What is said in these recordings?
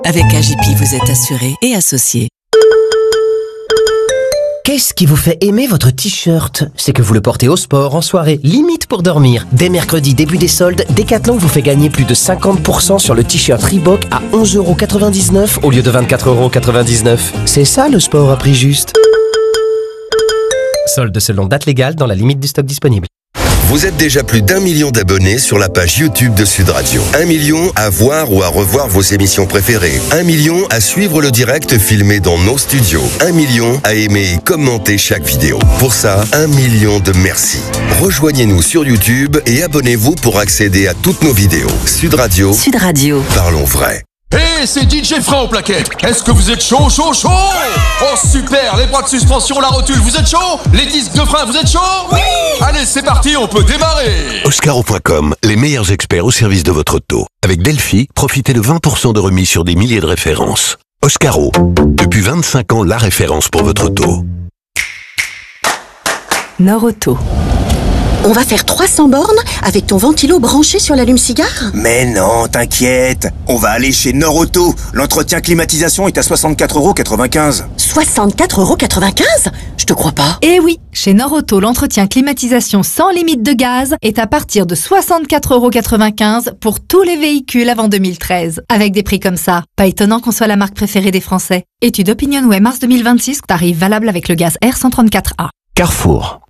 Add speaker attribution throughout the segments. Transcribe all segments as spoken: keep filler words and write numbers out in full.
Speaker 1: Avec A J P, vous êtes assuré et associé.
Speaker 2: Qu'est-ce qui vous fait aimer votre t-shirt? C'est que vous le portez au sport, en soirée, limite pour dormir. Dès mercredi, début des soldes, Decathlon vous fait gagner plus de cinquante pour cent sur le t-shirt Reebok à onze euros quatre-vingt-dix-neuf au lieu de vingt-quatre euros quatre-vingt-dix-neuf. C'est ça le sport à prix juste. Solde selon date légale dans la limite du stock disponible.
Speaker 3: Vous êtes déjà plus d'un million d'abonnés sur la page YouTube de Sud Radio. Un million à voir ou à revoir vos émissions préférées. Un million à suivre le direct filmé dans nos studios. Un million à aimer et commenter chaque vidéo. Pour ça, un million de merci. Rejoignez-nous sur YouTube et abonnez-vous pour accéder à toutes nos vidéos. Sud Radio.
Speaker 1: Sud Radio.
Speaker 3: Parlons vrai.
Speaker 4: Hé, hey, c'est D J Franc au plaquet. Est-ce que vous êtes chaud, chaud, chaud? Oh super, les bras de suspension, la rotule, vous êtes chaud? Les disques de frein, vous êtes chaud? Oui. Allez, c'est parti, on peut démarrer.
Speaker 5: Oscaro point com, les meilleurs experts au service de votre auto. Avec Delphi, profitez de vingt pour cent de remise sur des milliers de références. Oscaro, depuis vingt-cinq ans, la référence pour votre auto.
Speaker 1: Nord-Auto.
Speaker 6: On va faire trois cents bornes avec ton ventilo branché sur l'allume-cigare?
Speaker 7: Mais non, t'inquiète. On va aller chez Nord-Auto. L'entretien climatisation est à soixante-quatre euros quatre-vingt-quinze.
Speaker 6: soixante-quatre euros quatre-vingt-quinze? Je te crois pas.
Speaker 8: Eh oui, chez Nord-Auto, l'entretien climatisation sans limite de gaz est à partir de soixante-quatre euros quatre-vingt-quinze pour tous les véhicules avant deux mille treize. Avec des prix comme ça, pas étonnant qu'on soit la marque préférée des Français. Étude OpinionWay mars deux mille vingt-six, tarif valable avec le gaz R cent trente-quatre A.
Speaker 2: Carrefour.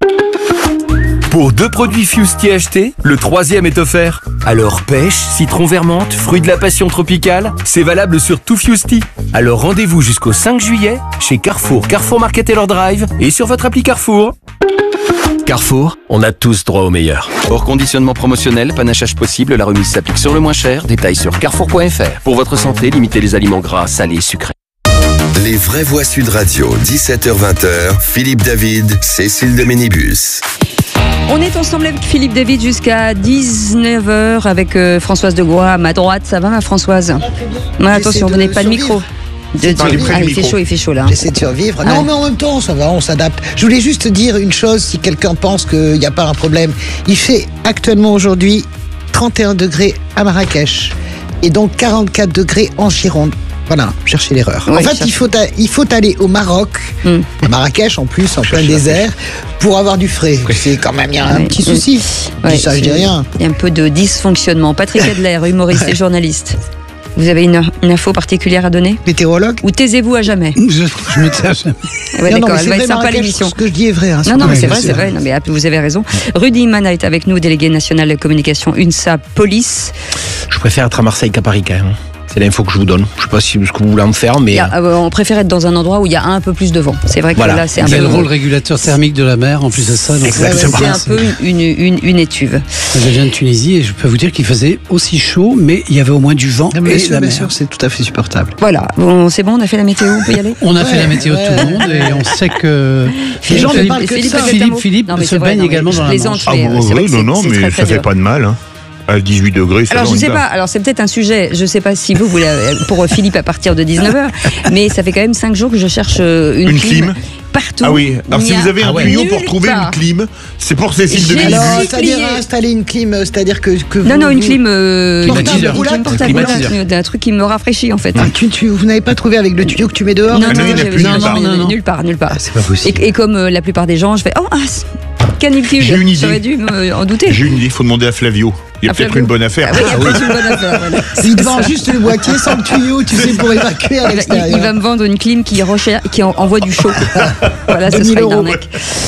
Speaker 9: Pour deux produits Fusti achetés, le troisième est offert. Alors pêche, citron vermente, fruit de la passion tropicale, c'est valable sur tout Fusti. Alors rendez-vous jusqu'au cinq juillet chez Carrefour, Carrefour Market et leur Drive et sur votre appli Carrefour.
Speaker 2: Carrefour, on a tous droit au meilleur.
Speaker 10: Hors conditionnement promotionnel, panachage possible, la remise s'applique sur le moins cher. Détails sur carrefour point f r. Pour votre santé, limitez les aliments gras, salés et sucrés.
Speaker 3: Les vraies voix Sud Radio, dix-sept heures vingt, Philippe David, Cécile de Ménibus.
Speaker 11: On est ensemble avec Philippe David jusqu'à dix-neuf heures avec euh, Françoise de Groix à ma droite. Ça va ma Françoise? Ouais, attention, vous n'avez pas de micro. De, de, ah, il fait chaud, il fait chaud là.
Speaker 12: J'essaie de survivre. Ouais. Non, mais en même temps, ça va, on s'adapte. Je voulais juste dire une chose, si quelqu'un pense qu'il n'y a pas un problème. Il fait actuellement aujourd'hui trente et un degrés à Marrakech et donc quarante-quatre degrés en Gironde. Voilà, cherchez l'erreur. Oui, en fait, il faut, a, il faut aller au Maroc, mm. à Marrakech en plus, en plein désert, pour avoir du frais. Oui. C'est quand même, il y a un oui. petit souci.
Speaker 11: Oui,
Speaker 12: ça, je dis rien.
Speaker 11: Il y a un peu de dysfonctionnement. Patrick Adler, humoriste et journaliste. Vous avez une, une info particulière à donner?
Speaker 12: Météorologue?
Speaker 11: Ou taisez-vous à jamais?
Speaker 12: Je, je me tais à jamais.
Speaker 11: Ouais, d'accord, elle va être sympa l'émission.
Speaker 12: Ce que je dis est vrai. Hein,
Speaker 11: non, non, mais c'est vrai, c'est vrai. Non, mais vous avez raison. Rudy Mana est avec nous, délégué national de communication UNSA Police.
Speaker 13: Je préfère être à Marseille qu'à Paris quand même. C'est l'info que je vous donne. Je ne sais pas si ce que vous voulez en faire, mais...
Speaker 11: Il y a, euh, on préfère être dans un endroit où il y a un peu plus de vent. C'est vrai que voilà. Là, c'est un
Speaker 14: il y a
Speaker 11: peu...
Speaker 14: le rôle régulateur thermique de la mer, en plus de ça. Donc
Speaker 11: exactement. C'est un peu une, une, une étuve.
Speaker 14: Je viens de Tunisie et je peux vous dire qu'il faisait aussi chaud, mais il y avait au moins du vent
Speaker 12: non, mais
Speaker 14: et
Speaker 12: sûr,
Speaker 14: la
Speaker 12: bien
Speaker 14: mer.
Speaker 12: sûr, c'est tout à fait supportable.
Speaker 11: Voilà. Bon, c'est bon, on a fait la météo, on peut y aller?
Speaker 14: On a
Speaker 11: ouais,
Speaker 14: fait la météo
Speaker 11: ouais.
Speaker 14: de tout le monde et on sait que...
Speaker 12: Les gens ne parlent
Speaker 14: que
Speaker 12: de
Speaker 14: ça.
Speaker 12: ça.
Speaker 14: Philippe, Philippe non, se baigne également dans la Manche.
Speaker 15: Ah bon, oui, non, non, mais ça fait pas de mal, hein. À dix-huit degrés, ça
Speaker 11: alors je sais pas, alors c'est peut-être un sujet, je sais pas si vous voulez pour Philippe à partir de dix-neuf heures, mais ça fait quand même cinq jours que je cherche une,
Speaker 15: une
Speaker 11: clim,
Speaker 15: clim
Speaker 11: partout.
Speaker 15: Ah oui, alors si vous avez un
Speaker 11: ah ouais.
Speaker 15: tuyau pour trouver une clim, c'est pour Cécile de
Speaker 12: Ménibus. Alors, c'est-à-dire installer une clim, c'est-à-dire que, que
Speaker 11: non,
Speaker 12: vous,
Speaker 11: non, une
Speaker 12: vous...
Speaker 11: clim euh,
Speaker 12: portable, roulante,
Speaker 11: portable, voilà, un truc qui me rafraîchit en fait.
Speaker 12: Ah, tu, tu, vous n'avez pas trouvé avec le tuyau que tu mets dehors?
Speaker 11: Non, non,
Speaker 12: non,
Speaker 11: non, nulle part, nulle part.
Speaker 12: Ah, c'est pas possible.
Speaker 11: Et, et comme euh, la plupart des gens, je fais oh, ah, canicule.
Speaker 15: J'ai une idée.
Speaker 11: J'aurais dû en douter.
Speaker 15: J'ai une idée, il faut demander à Flavio. Il y a peut-être une bonne affaire.
Speaker 11: Ah oui, il y a peut-être une bonne affaire. Voilà.
Speaker 12: Il te vend juste le boîtier sans le tuyau, tu sais, pour évacuer à l'extérieur.
Speaker 11: Il, il va me vendre une clim qui, recherche, qui en, envoie du chaud. Voilà, ce sera une arnaque.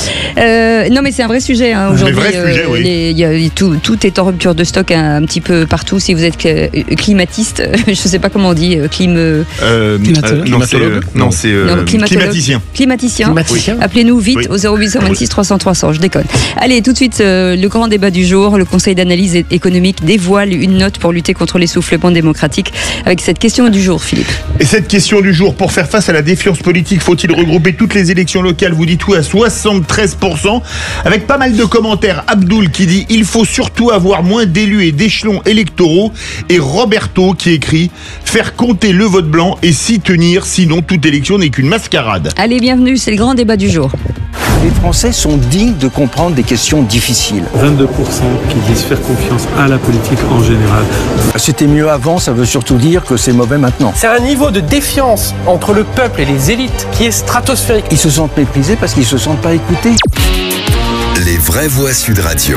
Speaker 11: Euh, non, mais c'est un vrai sujet hein, aujourd'hui.
Speaker 15: Les vrais euh, sujets, oui.
Speaker 11: Les, y a, tout, tout est en rupture de stock un, un petit peu partout. Si vous êtes euh, climatiste, je ne sais pas comment on dit, clim. Euh,
Speaker 15: euh, non, c'est euh, non, c'est euh, climaticien.
Speaker 11: Climaticien.
Speaker 12: climaticien.
Speaker 11: Appelez-nous vite
Speaker 15: oui.
Speaker 11: au zéro huit cent vingt-six trois cents trois cents. Je déconne. Allez, tout de suite, euh, le grand débat du jour. Le Conseil d'analyse économique dévoile une note pour lutter contre l'essoufflement démocratique. Avec cette question du jour, Philippe.
Speaker 15: Et cette question du jour, pour faire face à la défiance politique, faut-il regrouper toutes les élections locales? Vous dites oui à soixante-treize pour cent, avec pas mal de commentaires. Abdoul qui dit il faut surtout avoir moins d'élus et d'échelons électoraux, et Roberto qui écrit faire compter le vote blanc et s'y tenir, sinon toute élection n'est qu'une mascarade.
Speaker 11: Allez, bienvenue, c'est le grand débat du jour.
Speaker 16: Les Français sont dignes de comprendre des questions difficiles.
Speaker 17: vingt-deux pour cent qui disent faire confiance à la politique en général.
Speaker 16: C'était mieux avant, ça veut surtout dire que c'est mauvais maintenant.
Speaker 18: C'est un niveau de défiance entre le peuple et les élites qui est stratosphérique.
Speaker 16: Ils se sentent méprisés parce qu'ils ne se sentent pas écoutés.
Speaker 3: Les vraies voix Sud Radio.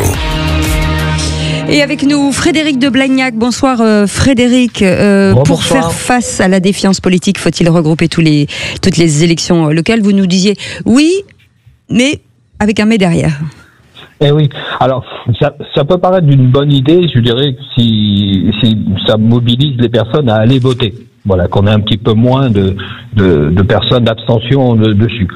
Speaker 11: Et avec nous, Frédéric de Blagnac. Bonsoir euh, Frédéric. Euh,
Speaker 19: bon,
Speaker 11: pour
Speaker 19: bonsoir.
Speaker 11: faire face à la défiance politique, faut-il regrouper tous les, toutes les élections locales? Vous nous disiez oui, mais avec un mais derrière.
Speaker 19: Eh oui, alors ça, ça peut paraître d'une bonne idée, je dirais, si, si ça mobilise les personnes à aller voter. Voilà, qu'on ait un petit peu moins de, de, de personnes d'abstention de, dessus.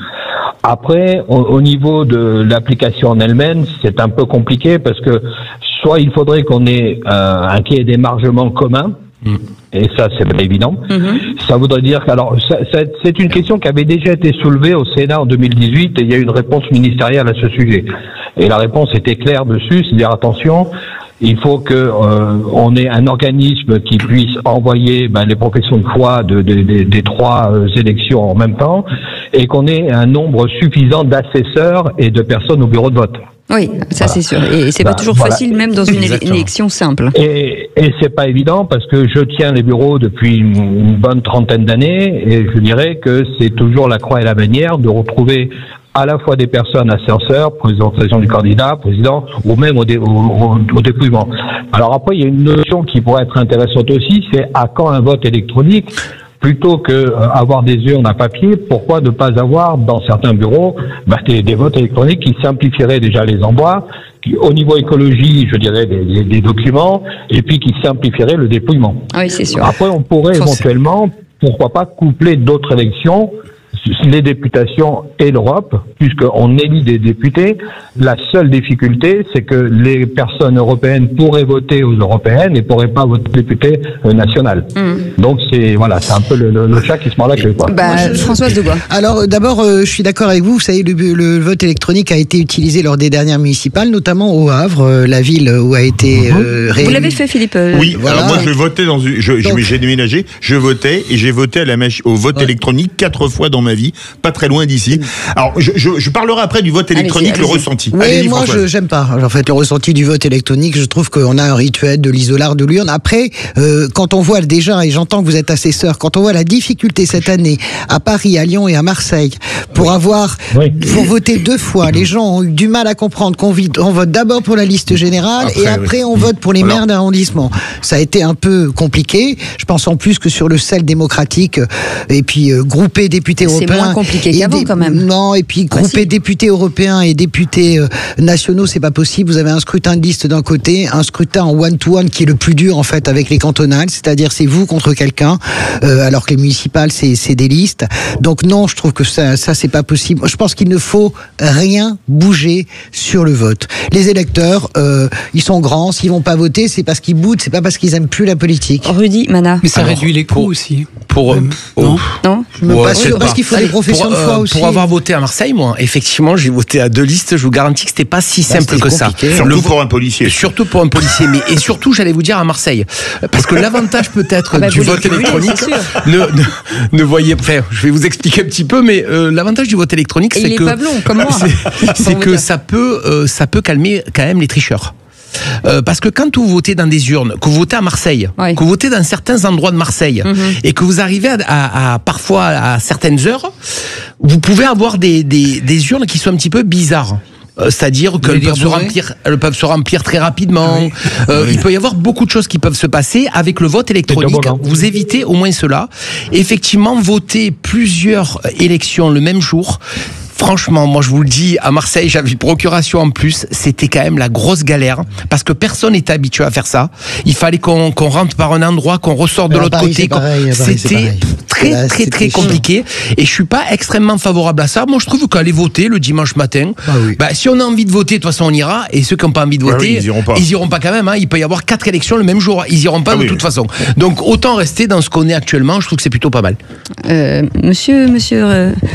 Speaker 19: Après, au, au niveau de l'application en elle-même, c'est un peu compliqué parce que soit il faudrait qu'on ait euh, un quai d'émargement commun, mmh. et ça c'est pas évident. Mmh. Ça voudrait dire que, alors, ça, ça, c'est une question qui avait déjà été soulevée au Sénat en deux mille dix-huit et il y a eu une réponse ministérielle à ce sujet. Et la réponse était claire dessus, c'est-à-dire attention, il faut que euh, on ait un organisme qui puisse envoyer ben, les professions de foi de, de, de, des trois euh, élections en même temps, et qu'on ait un nombre suffisant d'assesseurs et de personnes au bureau de vote.
Speaker 11: Oui, ça voilà. C'est sûr. Et c'est bah, pas toujours voilà. facile, même dans une Exactement. élection simple.
Speaker 19: Et, et c'est pas évident parce que je tiens les bureaux depuis une, une bonne trentaine d'années, et je dirais que c'est toujours la croix et la bannière de retrouver à la fois des personnes assesseurs, présentation du candidat, président, ou même au, dé, au, au, au dépouillement. Alors après, il y a une notion qui pourrait être intéressante aussi, c'est à quand un vote électronique? Plutôt que euh, avoir des urnes à papier, pourquoi ne pas avoir dans certains bureaux bah, des, des votes électroniques qui simplifieraient déjà les envois, qui, au niveau écologie, je dirais, des, des, des documents, et puis qui simplifieraient le dépouillement.
Speaker 11: Oui, c'est sûr.
Speaker 19: Après, on pourrait Faut éventuellement, pourquoi pas, coupler d'autres élections, les députations et l'Europe, puisqu'on élit des députés. La seule difficulté, c'est que les personnes européennes pourraient voter aux européennes et pourraient pas voter député euh, national. Mmh. Donc c'est voilà, c'est un peu le, le, le chat qui se mord la queue, quoi.
Speaker 11: Bah, je... Françoise Degois.
Speaker 12: Alors d'abord, euh, je suis d'accord avec vous. Vous savez, le, le vote électronique a été utilisé lors des dernières municipales, notamment au Havre, euh, la ville où a été euh, réélu.
Speaker 11: Vous l'avez fait, Philippe euh,
Speaker 15: Oui.
Speaker 12: Voilà.
Speaker 15: Alors moi, je votais dans une, je, Donc, j'ai déménagé, je votais et j'ai voté à la mach- au vote ouais. électronique quatre fois dans ma vie, pas très loin d'ici. Alors, je, je, je parlerai après du vote électronique, allez-y, allez-y. le ressenti.
Speaker 12: Oui,
Speaker 15: allez-y,
Speaker 12: moi,
Speaker 15: Françoise.
Speaker 12: je j'aime pas. En fait, le ressenti du vote électronique, je trouve qu'on a un rituel de l'isolar de l'urne. Après, euh, quand on voit déjà, et j'entends que vous êtes assesseur, quand on voit la difficulté cette année à Paris, à Lyon et à Marseille pour oui. avoir, oui. pour voter deux fois, les gens ont eu du mal à comprendre qu'on vit, on vote d'abord pour la liste générale après, et après oui. on vote pour les maires d'arrondissement. Ça a été un peu compliqué. Je pense en plus que sur le sel démocratique et puis euh, grouper députés
Speaker 11: c'est
Speaker 12: européens.
Speaker 11: C'est moins compliqué qu'avant
Speaker 12: des,
Speaker 11: quand même.
Speaker 12: Non, et puis grouper bah, si. députés européens et députés euh, nationaux, c'est pas possible. Vous avez un scrutin de liste d'un côté, un scrutin en one-to-one qui est le plus dur en fait avec les cantonales, c'est-à-dire c'est vous contre quelqu'un, euh, alors que les municipales c'est, c'est des listes. Donc non, je trouve que ça, ça c'est pas possible. Je pense qu'il ne faut rien bouger sur le vote. Les électeurs, euh, ils sont grands, s'ils vont pas voter, c'est parce qu'ils boudent, c'est pas parce qu'ils aiment plus la politique.
Speaker 11: Rudy, Mana.
Speaker 14: Mais ça
Speaker 9: Alors,
Speaker 14: réduit les coûts
Speaker 9: pour,
Speaker 14: aussi.
Speaker 9: Pour,
Speaker 14: euh,
Speaker 9: oh.
Speaker 14: non,
Speaker 11: non,
Speaker 12: je me pas sûr parce qu'il faut des professions
Speaker 9: pour,
Speaker 12: de foi
Speaker 9: euh,
Speaker 12: aussi.
Speaker 9: Pour avoir voté à Marseille, moi, effectivement, j'ai voté à deux listes. Je vous garantis que c'était pas si bah, simple que ça.
Speaker 15: Surtout le, pour un policier.
Speaker 9: Surtout pour un policier, mais et surtout, j'allais vous dire à Marseille, parce que l'avantage peut-être ah bah du vote électronique, ne, ne, ne voyez, enfin, je vais vous expliquer un petit peu, mais euh, l'avantage du vote électronique,
Speaker 11: et
Speaker 9: c'est
Speaker 11: il
Speaker 9: que
Speaker 11: est pas blond, comme moi.
Speaker 9: c'est, c'est que ça peut, euh, ça peut calmer quand même les tricheurs. Euh, parce que quand vous votez dans des urnes, que vous votez à Marseille, ouais. que vous votez dans certains endroits de Marseille, mm-hmm. et que vous arrivez à, à, à parfois à certaines heures, vous pouvez avoir des, des, des urnes qui sont un petit peu bizarres. Euh, c'est-à-dire qu'elles peuvent se remplir, elles peuvent se remplir très rapidement. Oui. Euh, oui. Il peut y avoir beaucoup de choses qui peuvent se passer avec le vote électronique. Vous évitez au moins cela. Effectivement, voter plusieurs élections le même jour. Franchement, moi je vous le dis, à Marseille, j'avais une procuration en plus, c'était quand même la grosse galère, parce que personne n'était habitué à faire ça. Il fallait qu'on, qu'on rentre par un endroit, qu'on ressorte de l'autre
Speaker 12: Paris,
Speaker 9: côté.
Speaker 12: C'est pareil, Paris,
Speaker 9: c'était
Speaker 12: c'est
Speaker 9: très
Speaker 12: là,
Speaker 9: très très compliqué. Et je suis pas extrêmement favorable à ça. Moi je trouve qu'aller voter le dimanche matin, ah oui. bah, si on a envie de voter, de toute façon on ira. Et ceux qui n'ont pas envie de voter, ah oui, ils iront pas. Ils iront pas quand même. Hein. Il peut y avoir quatre élections le même jour. Ils iront pas ah de oui. toute façon. Donc autant rester dans ce qu'on est actuellement. Je trouve que c'est plutôt pas mal.
Speaker 11: Euh, monsieur, monsieur. Euh...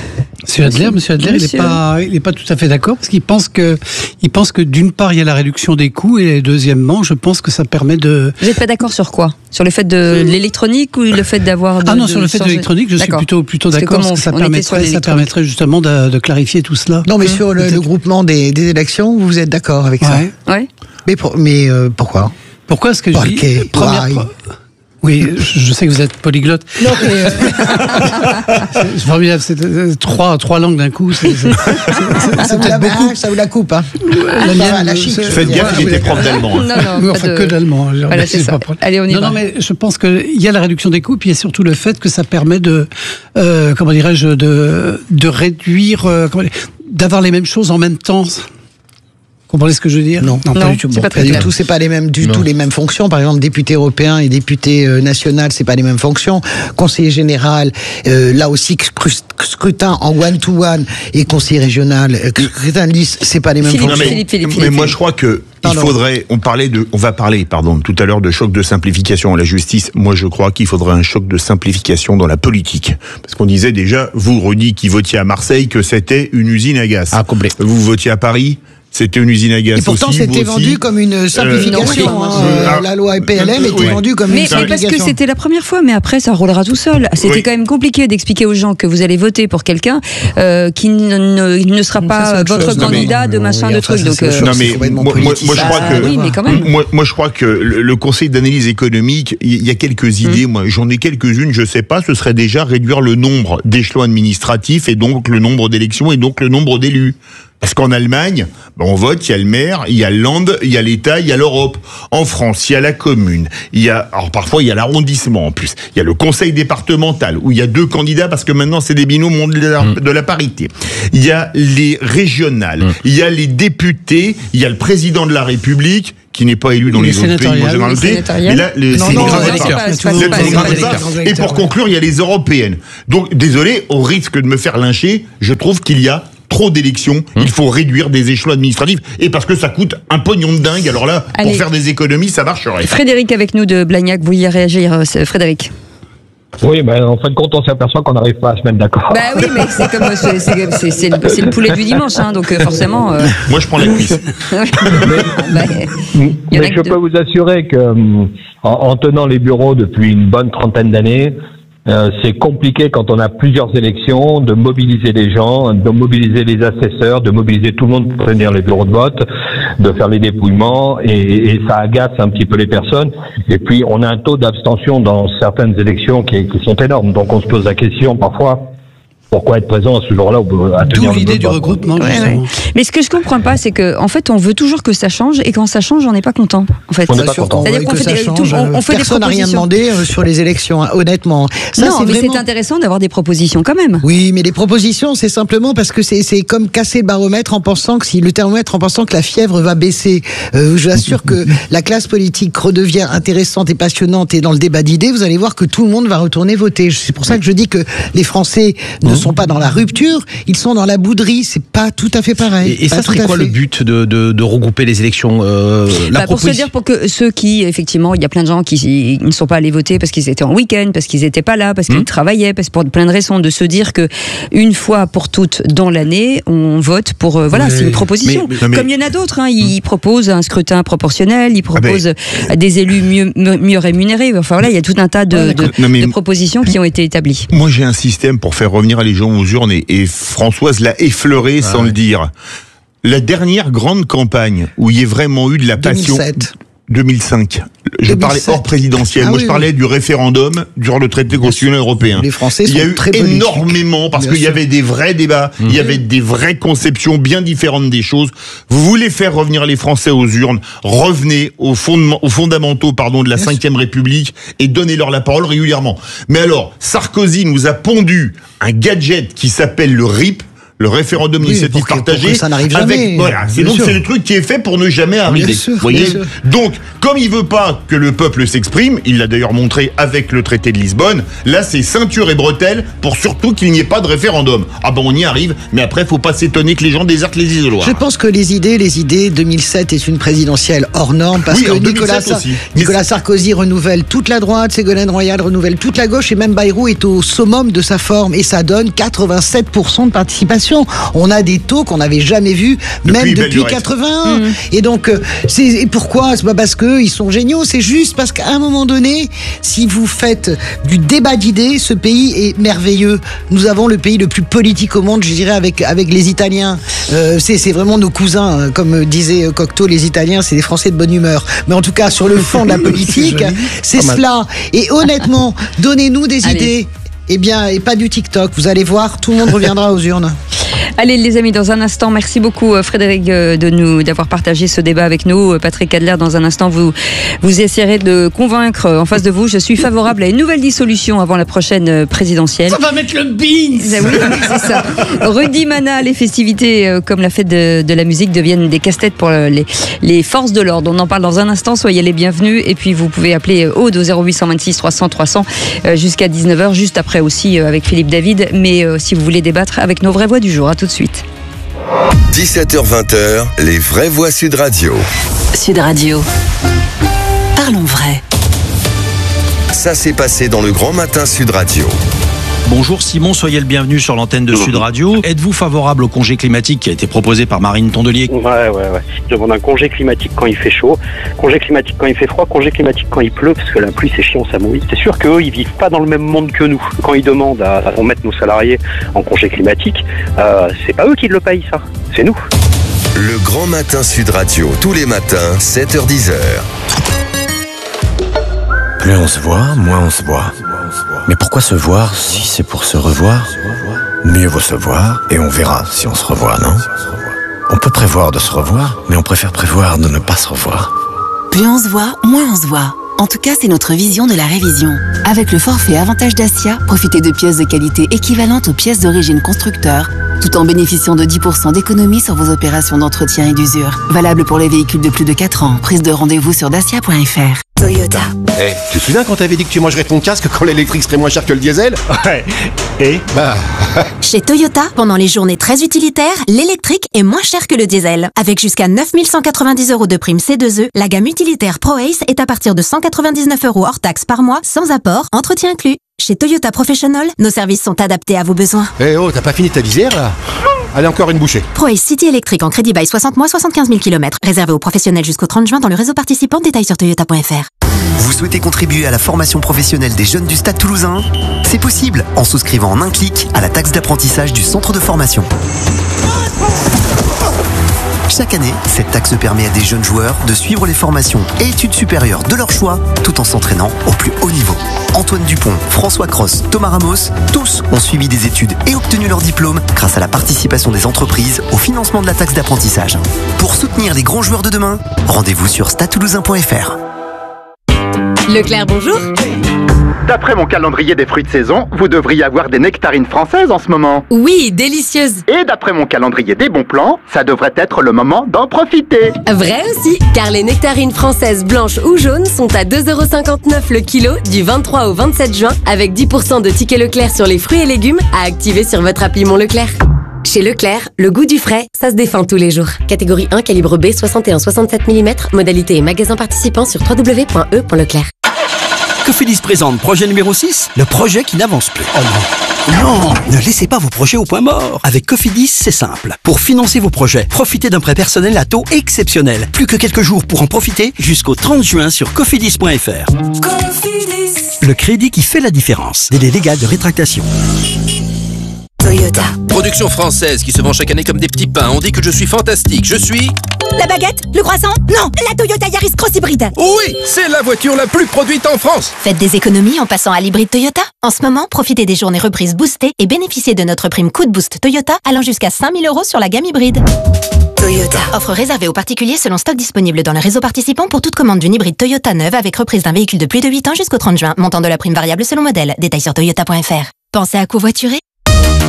Speaker 14: Monsieur Adler, Monsieur Adler, il n'est pas, il est pas tout à fait d'accord parce qu'il pense que, il pense que d'une part il y a la réduction des coûts et deuxièmement, je pense que ça permet de.
Speaker 11: Vous n'êtes pas d'accord sur quoi? Sur le fait de l'électronique ou le fait d'avoir de,
Speaker 14: Ah non,
Speaker 11: de
Speaker 14: sur le fait de
Speaker 11: changer...
Speaker 14: l'électronique, je suis plutôt plutôt
Speaker 11: parce
Speaker 14: d'accord
Speaker 11: que
Speaker 14: parce que ça
Speaker 11: on
Speaker 14: permettrait, ça permettrait justement de, de clarifier tout cela.
Speaker 12: Non, mais sur le, le groupement des, des élections, vous êtes d'accord avec ça?
Speaker 14: Ouais.
Speaker 11: Ouais.
Speaker 12: Mais pour, mais euh, pourquoi?
Speaker 14: Pourquoi est-ce que je dis
Speaker 12: okay.
Speaker 14: première... Oui, je sais que vous êtes polyglotte.
Speaker 12: Non, mais...
Speaker 14: c'est formidable, c'est euh, trois, trois langues d'un coup. C'est, c'est, c'est,
Speaker 12: ça, vous la, beaucoup. ça vous la coupe, hein.
Speaker 14: La mienne,
Speaker 12: la chic,
Speaker 15: faites gaffe, il était prof d'allemand.
Speaker 11: Non, non,
Speaker 14: oui, enfin,
Speaker 11: de...
Speaker 14: que d'allemand.
Speaker 11: Voilà, c'est ça. Allez, on y
Speaker 14: non,
Speaker 11: va.
Speaker 14: Non, mais je pense qu'il y a la réduction des coûts, puis il y a surtout le fait que ça permet de, euh, comment dirais-je, de, de réduire, euh, comment, d'avoir les mêmes choses en même temps. Vous comprenez ce que je veux dire?
Speaker 12: Non,
Speaker 14: non,
Speaker 12: non
Speaker 14: pas du tout.
Speaker 12: C'est bon, pas, pas du tout. C'est pas les mêmes, du non. tout les mêmes fonctions. Par exemple, député européen et député euh, national, c'est pas les mêmes fonctions. Conseiller général, euh, là aussi scrutin en one to one et conseiller régional, euh, scrutin de liste, c'est pas les mêmes
Speaker 11: Philippe,
Speaker 12: fonctions.
Speaker 15: mais,
Speaker 11: Philippe, Philippe,
Speaker 15: mais
Speaker 11: Philippe.
Speaker 15: moi, je crois que il faudrait, on parlait de, on va parler, pardon, tout à l'heure de choc de simplification à la justice. Moi, je crois qu'il faudrait un choc de simplification dans la politique. Parce qu'on disait déjà, vous, Rudy, qui votiez à Marseille, que c'était une usine à gaz.
Speaker 13: Ah, complet.
Speaker 15: Vous votiez à Paris, c'était une usine à gaz.
Speaker 12: Et pourtant,
Speaker 15: aussi,
Speaker 12: c'était vendu comme une simplification. Euh, hein, euh, la loi P L M était oui. vendue comme
Speaker 11: mais,
Speaker 12: une simplification.
Speaker 11: Mais parce que c'était la première fois, mais après, ça roulera tout seul. C'était oui. quand même compliqué d'expliquer aux gens que vous allez voter pour quelqu'un euh, qui ne, ne, ne sera pas votre chose. candidat non, mais, de machin, oui, de truc. Donc, euh,
Speaker 15: non, mais moi, moi, moi, je crois que,
Speaker 11: oui, mais quand même.
Speaker 15: Moi, moi, je crois que le, le Conseil d'analyse économique, il y a quelques idées. Hum. Moi, j'en ai quelques-unes. Je sais pas. Ce serait déjà réduire le nombre d'échelons administratifs et donc le nombre d'élections et donc le nombre d'élus. Parce qu'en Allemagne, ben on vote, il y a le maire, il y a le land, il y a l'État, il y a l'Europe. En France, il y a la commune, il y a, alors parfois il y a l'arrondissement en plus, il y a le conseil départemental où il y a deux candidats parce que maintenant c'est des binômes de la, de la parité. Il y a les régionales, mmh. il y a les députés, il y a le président de la République qui n'est pas élu dans les, les autres pays, moi j'ai dans le pays. Mais là, les,
Speaker 11: non,
Speaker 15: c'est
Speaker 11: non,
Speaker 15: les grands
Speaker 11: électeurs.
Speaker 15: électeurs. Et pour conclure, il y a les européennes. Donc, désolé, au risque de me faire lyncher, je trouve qu'il y a trop d'élections, hum. il faut réduire des échelons administratifs et parce que ça coûte un pognon de dingue, alors là, Allez. pour faire des économies, ça marcherait.
Speaker 11: Frédéric avec nous de Blagnac, vous vouliez réagir, Frédéric?
Speaker 19: Oui, ben en fin de compte, on s'appelle qu'on n'arrive pas à se mettre d'accord.
Speaker 11: Bah oui, mais c'est comme c'est, c'est, c'est, c'est, le, c'est le poulet du dimanche, hein, donc euh, forcément. Euh...
Speaker 15: Moi, je prends la cuisse.
Speaker 19: mais bah, mais je peux vous assurer que en, en tenant les bureaux depuis une bonne trentaine d'années, Euh, c'est compliqué quand on a plusieurs élections de mobiliser les gens, de mobiliser les assesseurs, de mobiliser tout le monde pour tenir les bureaux de vote, de faire les dépouillements et, et ça agace un petit peu les personnes. Et puis on a un taux d'abstention dans certaines élections qui, qui sont énormes. Donc on se pose la question parfois. Pourquoi être présent à ce jour-là à tenir
Speaker 14: D'où l'idée du regroupement.
Speaker 11: Ouais, ouais. Mais ce que je comprends pas, c'est que en fait, on veut toujours que ça change, et quand ça change, on n'est pas content. En fait,
Speaker 19: on n'est pas content.
Speaker 11: C'est-à-dire qu'on
Speaker 12: que
Speaker 11: fait,
Speaker 12: ça
Speaker 11: des,
Speaker 12: change,
Speaker 11: tout, on, on fait
Speaker 12: personne n'a rien demandé sur les élections, hein, honnêtement. Ça,
Speaker 11: non,
Speaker 12: c'est
Speaker 11: mais
Speaker 12: vraiment...
Speaker 11: c'est intéressant d'avoir des propositions quand même.
Speaker 12: Oui, mais les propositions, c'est simplement parce que c'est, c'est comme casser le baromètre en pensant que si le thermomètre en pensant que la fièvre va baisser. Euh, je vous assure que la classe politique redevient intéressante et passionnante et dans le débat d'idées, vous allez voir que tout le monde va retourner voter. C'est pour ça que je dis que les Français ne sont pas dans la rupture. Ils sont dans la bouderie, c'est pas tout à fait pareil.
Speaker 13: Et, et ça serait quoi fait. le but de, de, de regrouper les élections euh, la
Speaker 11: bah, Pour se dire, pour que ceux qui, effectivement, il y a plein de gens qui ne sont pas allés voter parce qu'ils étaient en week-end, parce qu'ils n'étaient pas là, parce qu'ils mmh. travaillaient, parce pour plein de raisons, de se dire que une fois pour toutes dans l'année, on vote pour. Euh, voilà, mais, c'est une proposition. Mais, mais, Comme il y en a d'autres, hein, ils mmh. proposent un scrutin proportionnel, ils proposent ah ben, des élus mieux, mieux rémunérés. Enfin voilà, il y a tout un tas de, ouais, de, non, de propositions qui ont été établies.
Speaker 15: Moi, j'ai un système pour faire revenir les gens aux urnes et, et Françoise l'a effleuré ah sans ouais. le dire. La dernière grande campagne où il y a vraiment eu de la passion. deux mille sept deux mille cinq Je deux mille sept parlais hors présidentiel. Ah Moi, oui, je parlais oui. du référendum sur le traité constitutionnel européen.
Speaker 12: Les Français sont
Speaker 15: il y a eu
Speaker 12: très
Speaker 15: énormément parce qu'il y avait des vrais débats, mmh. il y avait des vraies conceptions bien différentes des choses. Vous voulez faire revenir les Français aux urnes, revenez aux, fondements, aux fondamentaux, pardon, de la cinquième République et donnez-leur la parole régulièrement. Mais alors, Sarkozy nous a pondu un gadget qui s'appelle le R I P. le référendum
Speaker 12: Oui,
Speaker 15: d'initiative
Speaker 12: pour que-
Speaker 15: partagée.
Speaker 12: pour que ça n'arrive
Speaker 15: avec-
Speaker 12: jamais.
Speaker 15: Voilà, c'est
Speaker 12: Bien
Speaker 15: donc
Speaker 12: sûr.
Speaker 15: c'est le truc qui est fait pour ne jamais arriver.
Speaker 12: sûr,
Speaker 15: Vous voyez
Speaker 12: bien sûr.
Speaker 15: Donc, comme il veut pas que le peuple s'exprime, il l'a d'ailleurs montré avec le traité de Lisbonne. Là, c'est ceinture et bretelles pour surtout qu'il n'y ait pas de référendum. Ah ben, on y arrive, mais après, faut pas s'étonner que les gens désertent les isoloirs.
Speaker 12: Je pense que les idées, les idées, deux mille sept est une présidentielle hors norme parce
Speaker 15: Oui,
Speaker 12: que
Speaker 15: en
Speaker 12: Nicolas,
Speaker 15: deux mille sept
Speaker 12: Sa-
Speaker 15: aussi.
Speaker 12: Nicolas Sarkozy renouvelle toute la droite, Ségolène Royal renouvelle toute la gauche et même Bayrou est au summum de sa forme et ça donne quatre-vingt-sept pour cent de participation. On a des taux qu'on n'avait jamais vus, même
Speaker 15: Belle
Speaker 12: depuis
Speaker 15: lurette.
Speaker 12: quatre-vingt-un. Et donc, euh, c'est et pourquoi? C'est pas parce que ils sont géniaux, c'est juste parce qu'à un moment donné, si vous faites du débat d'idées, ce pays est merveilleux. Nous avons le pays le plus politique au monde, je dirais, avec, avec les Italiens. Euh, c'est c'est vraiment nos cousins, hein. Comme disait Cocteau, les Italiens, c'est des Français de bonne humeur. Mais en tout cas, sur le fond de la politique, c'est
Speaker 11: Pas mal.
Speaker 12: cela. Et honnêtement, donnez-nous des
Speaker 11: Allez.
Speaker 12: idées. Eh bien, et pas du TikTok. Vous allez voir, tout le monde reviendra aux urnes.
Speaker 11: Allez les amis, dans un instant, merci beaucoup euh, Frédéric euh, de nous d'avoir partagé ce débat avec nous. Euh, Patrick Adler, dans un instant, vous vous essayerez de convaincre euh, en face de vous. Je suis favorable à une nouvelle dissolution avant la prochaine euh, présidentielle.
Speaker 14: Ça va mettre le beans.
Speaker 11: Ah oui, c'est ça. Rudy Mana, les festivités euh, comme la fête de, de la musique deviennent des casse-têtes pour euh, les, les forces de l'ordre. On en parle dans un instant, soyez les bienvenus. Et puis vous pouvez appeler euh, Aude au zéro huit cent vingt-six trois cents trois cents euh, jusqu'à dix-neuf heures, juste après aussi euh, avec Philippe David. Mais euh, si vous voulez débattre avec nos vraies voix du jour, à tout de suite.
Speaker 3: dix-sept heures vingt, les vraies voix Sud Radio.
Speaker 1: Sud Radio. Parlons vrai.
Speaker 3: Ça s'est passé dans le Grand Matin Sud Radio.
Speaker 13: Bonjour Simon, soyez le bienvenu sur l'antenne de Sud Radio. Êtes-vous favorable au congé climatique qui a été proposé par Marine Tondelier?
Speaker 20: Ouais, ouais, ouais. Je demande un congé climatique quand il fait chaud, congé climatique quand il fait froid, congé climatique quand il pleut, parce que la pluie c'est chiant, ça mouille. C'est sûr qu'eux, ils vivent pas dans le même monde que nous. Quand ils demandent à, à mettre nos salariés en congé climatique, euh, c'est pas eux qui le payent, ça. C'est nous.
Speaker 3: Le Grand Matin Sud Radio, tous les matins, sept heures dix heures.
Speaker 21: Plus on se voit, moins on se voit. Mais pourquoi se voir si c'est pour se revoir? Mieux vaut se voir et on verra si on se revoit, non? On peut prévoir de se revoir, mais on préfère prévoir de ne pas se revoir.
Speaker 1: Plus on se voit, moins on se voit. En tout cas, c'est notre vision de la révision. Avec le forfait Avantage Dacia, profitez de pièces de qualité équivalentes aux pièces d'origine constructeur, tout en bénéficiant de dix pour cent d'économie sur vos opérations d'entretien et d'usure. Valable pour les véhicules de plus de quatre ans. Prise de rendez-vous sur dacia point f r. Toyota.
Speaker 22: Eh, tu te souviens quand t'avais dit que tu mangerais ton casque quand l'électrique serait moins cher que le diesel?
Speaker 15: Ouais. Et
Speaker 22: Bah.
Speaker 23: Chez Toyota, pendant les journées très utilitaires, l'électrique est moins cher que le diesel. Avec jusqu'à neuf mille cent quatre-vingt-dix euros de prime C deux E, la gamme utilitaire ProAce est à partir de cent quatre-vingt-dix-neuf euros hors taxe par mois, sans apport, entretien inclus. Chez Toyota Professional, nos services sont adaptés à vos besoins.
Speaker 22: Eh oh, t'as pas fini ta visière là? Allez, encore une bouchée.
Speaker 23: ProAce City électrique en crédit bail soixante mois, soixante-quinze mille kilomètres. Réservé aux professionnels jusqu'au trente juin dans le réseau participant. Détails sur toyota point f r.
Speaker 24: Vous souhaitez contribuer à la formation professionnelle des jeunes du Stade Toulousain? C'est possible en souscrivant en un clic à la taxe d'apprentissage du centre de formation. Chaque année, cette taxe permet à des jeunes joueurs de suivre les formations et études supérieures de leur choix tout en s'entraînant au plus haut niveau. Antoine Dupont, François Cross, Thomas Ramos, tous ont suivi des études et obtenu leur diplôme grâce à la participation des entreprises au financement de la taxe d'apprentissage. Pour soutenir les grands joueurs de demain, rendez-vous sur stade toulousain point f r.
Speaker 25: Leclerc, bonjour.
Speaker 26: D'après mon calendrier des fruits de saison, vous devriez avoir des nectarines françaises en ce moment.
Speaker 25: Oui, délicieuses.
Speaker 26: Et d'après mon calendrier des bons plans, ça devrait être le moment d'en profiter.
Speaker 25: Vrai aussi, car les nectarines françaises blanches ou jaunes sont à deux euros cinquante-neuf le kilo du vingt-trois au vingt-sept juin, avec dix pour cent de tickets Leclerc sur les fruits et légumes à activer sur votre appli Mon Leclerc. Chez Leclerc, le goût du frais, ça se défend tous les jours. Catégorie un, calibre B, soixante et un soixante-sept millimètres, modalité et magasin participant sur w w w point e point leclerc.
Speaker 27: Cofidis présente projet numéro six, le projet qui n'avance plus. Oh non. Non, ne laissez pas vos projets au point mort. Avec Cofidis, c'est simple. Pour financer vos projets, profitez d'un prêt personnel à taux exceptionnel. Plus que quelques jours pour en profiter jusqu'au trente juin sur cofidis point f r. Cofidis. Le crédit qui fait la différence. Délai légal de rétractation.
Speaker 1: Toyota.
Speaker 10: Production française qui se vend chaque année comme des petits pains. On dit que je suis fantastique. Je suis...
Speaker 23: La baguette? Le croissant? Non, la Toyota Yaris Cross Hybride.
Speaker 10: Oui, c'est la voiture la plus produite en France.
Speaker 23: Faites des économies en passant à l'hybride Toyota. En ce moment, profitez des journées reprises boostées et bénéficiez de notre prime coup de boost Toyota allant jusqu'à cinq mille euros sur la gamme hybride.
Speaker 1: Toyota.
Speaker 23: Offre réservée aux particuliers selon stock disponible dans le réseau participant pour toute commande d'une hybride Toyota neuve avec reprise d'un véhicule de plus de huit ans jusqu'au trente juin. Montant de la prime variable selon modèle. Détails sur toyota point f r. Pensez à covoiturer?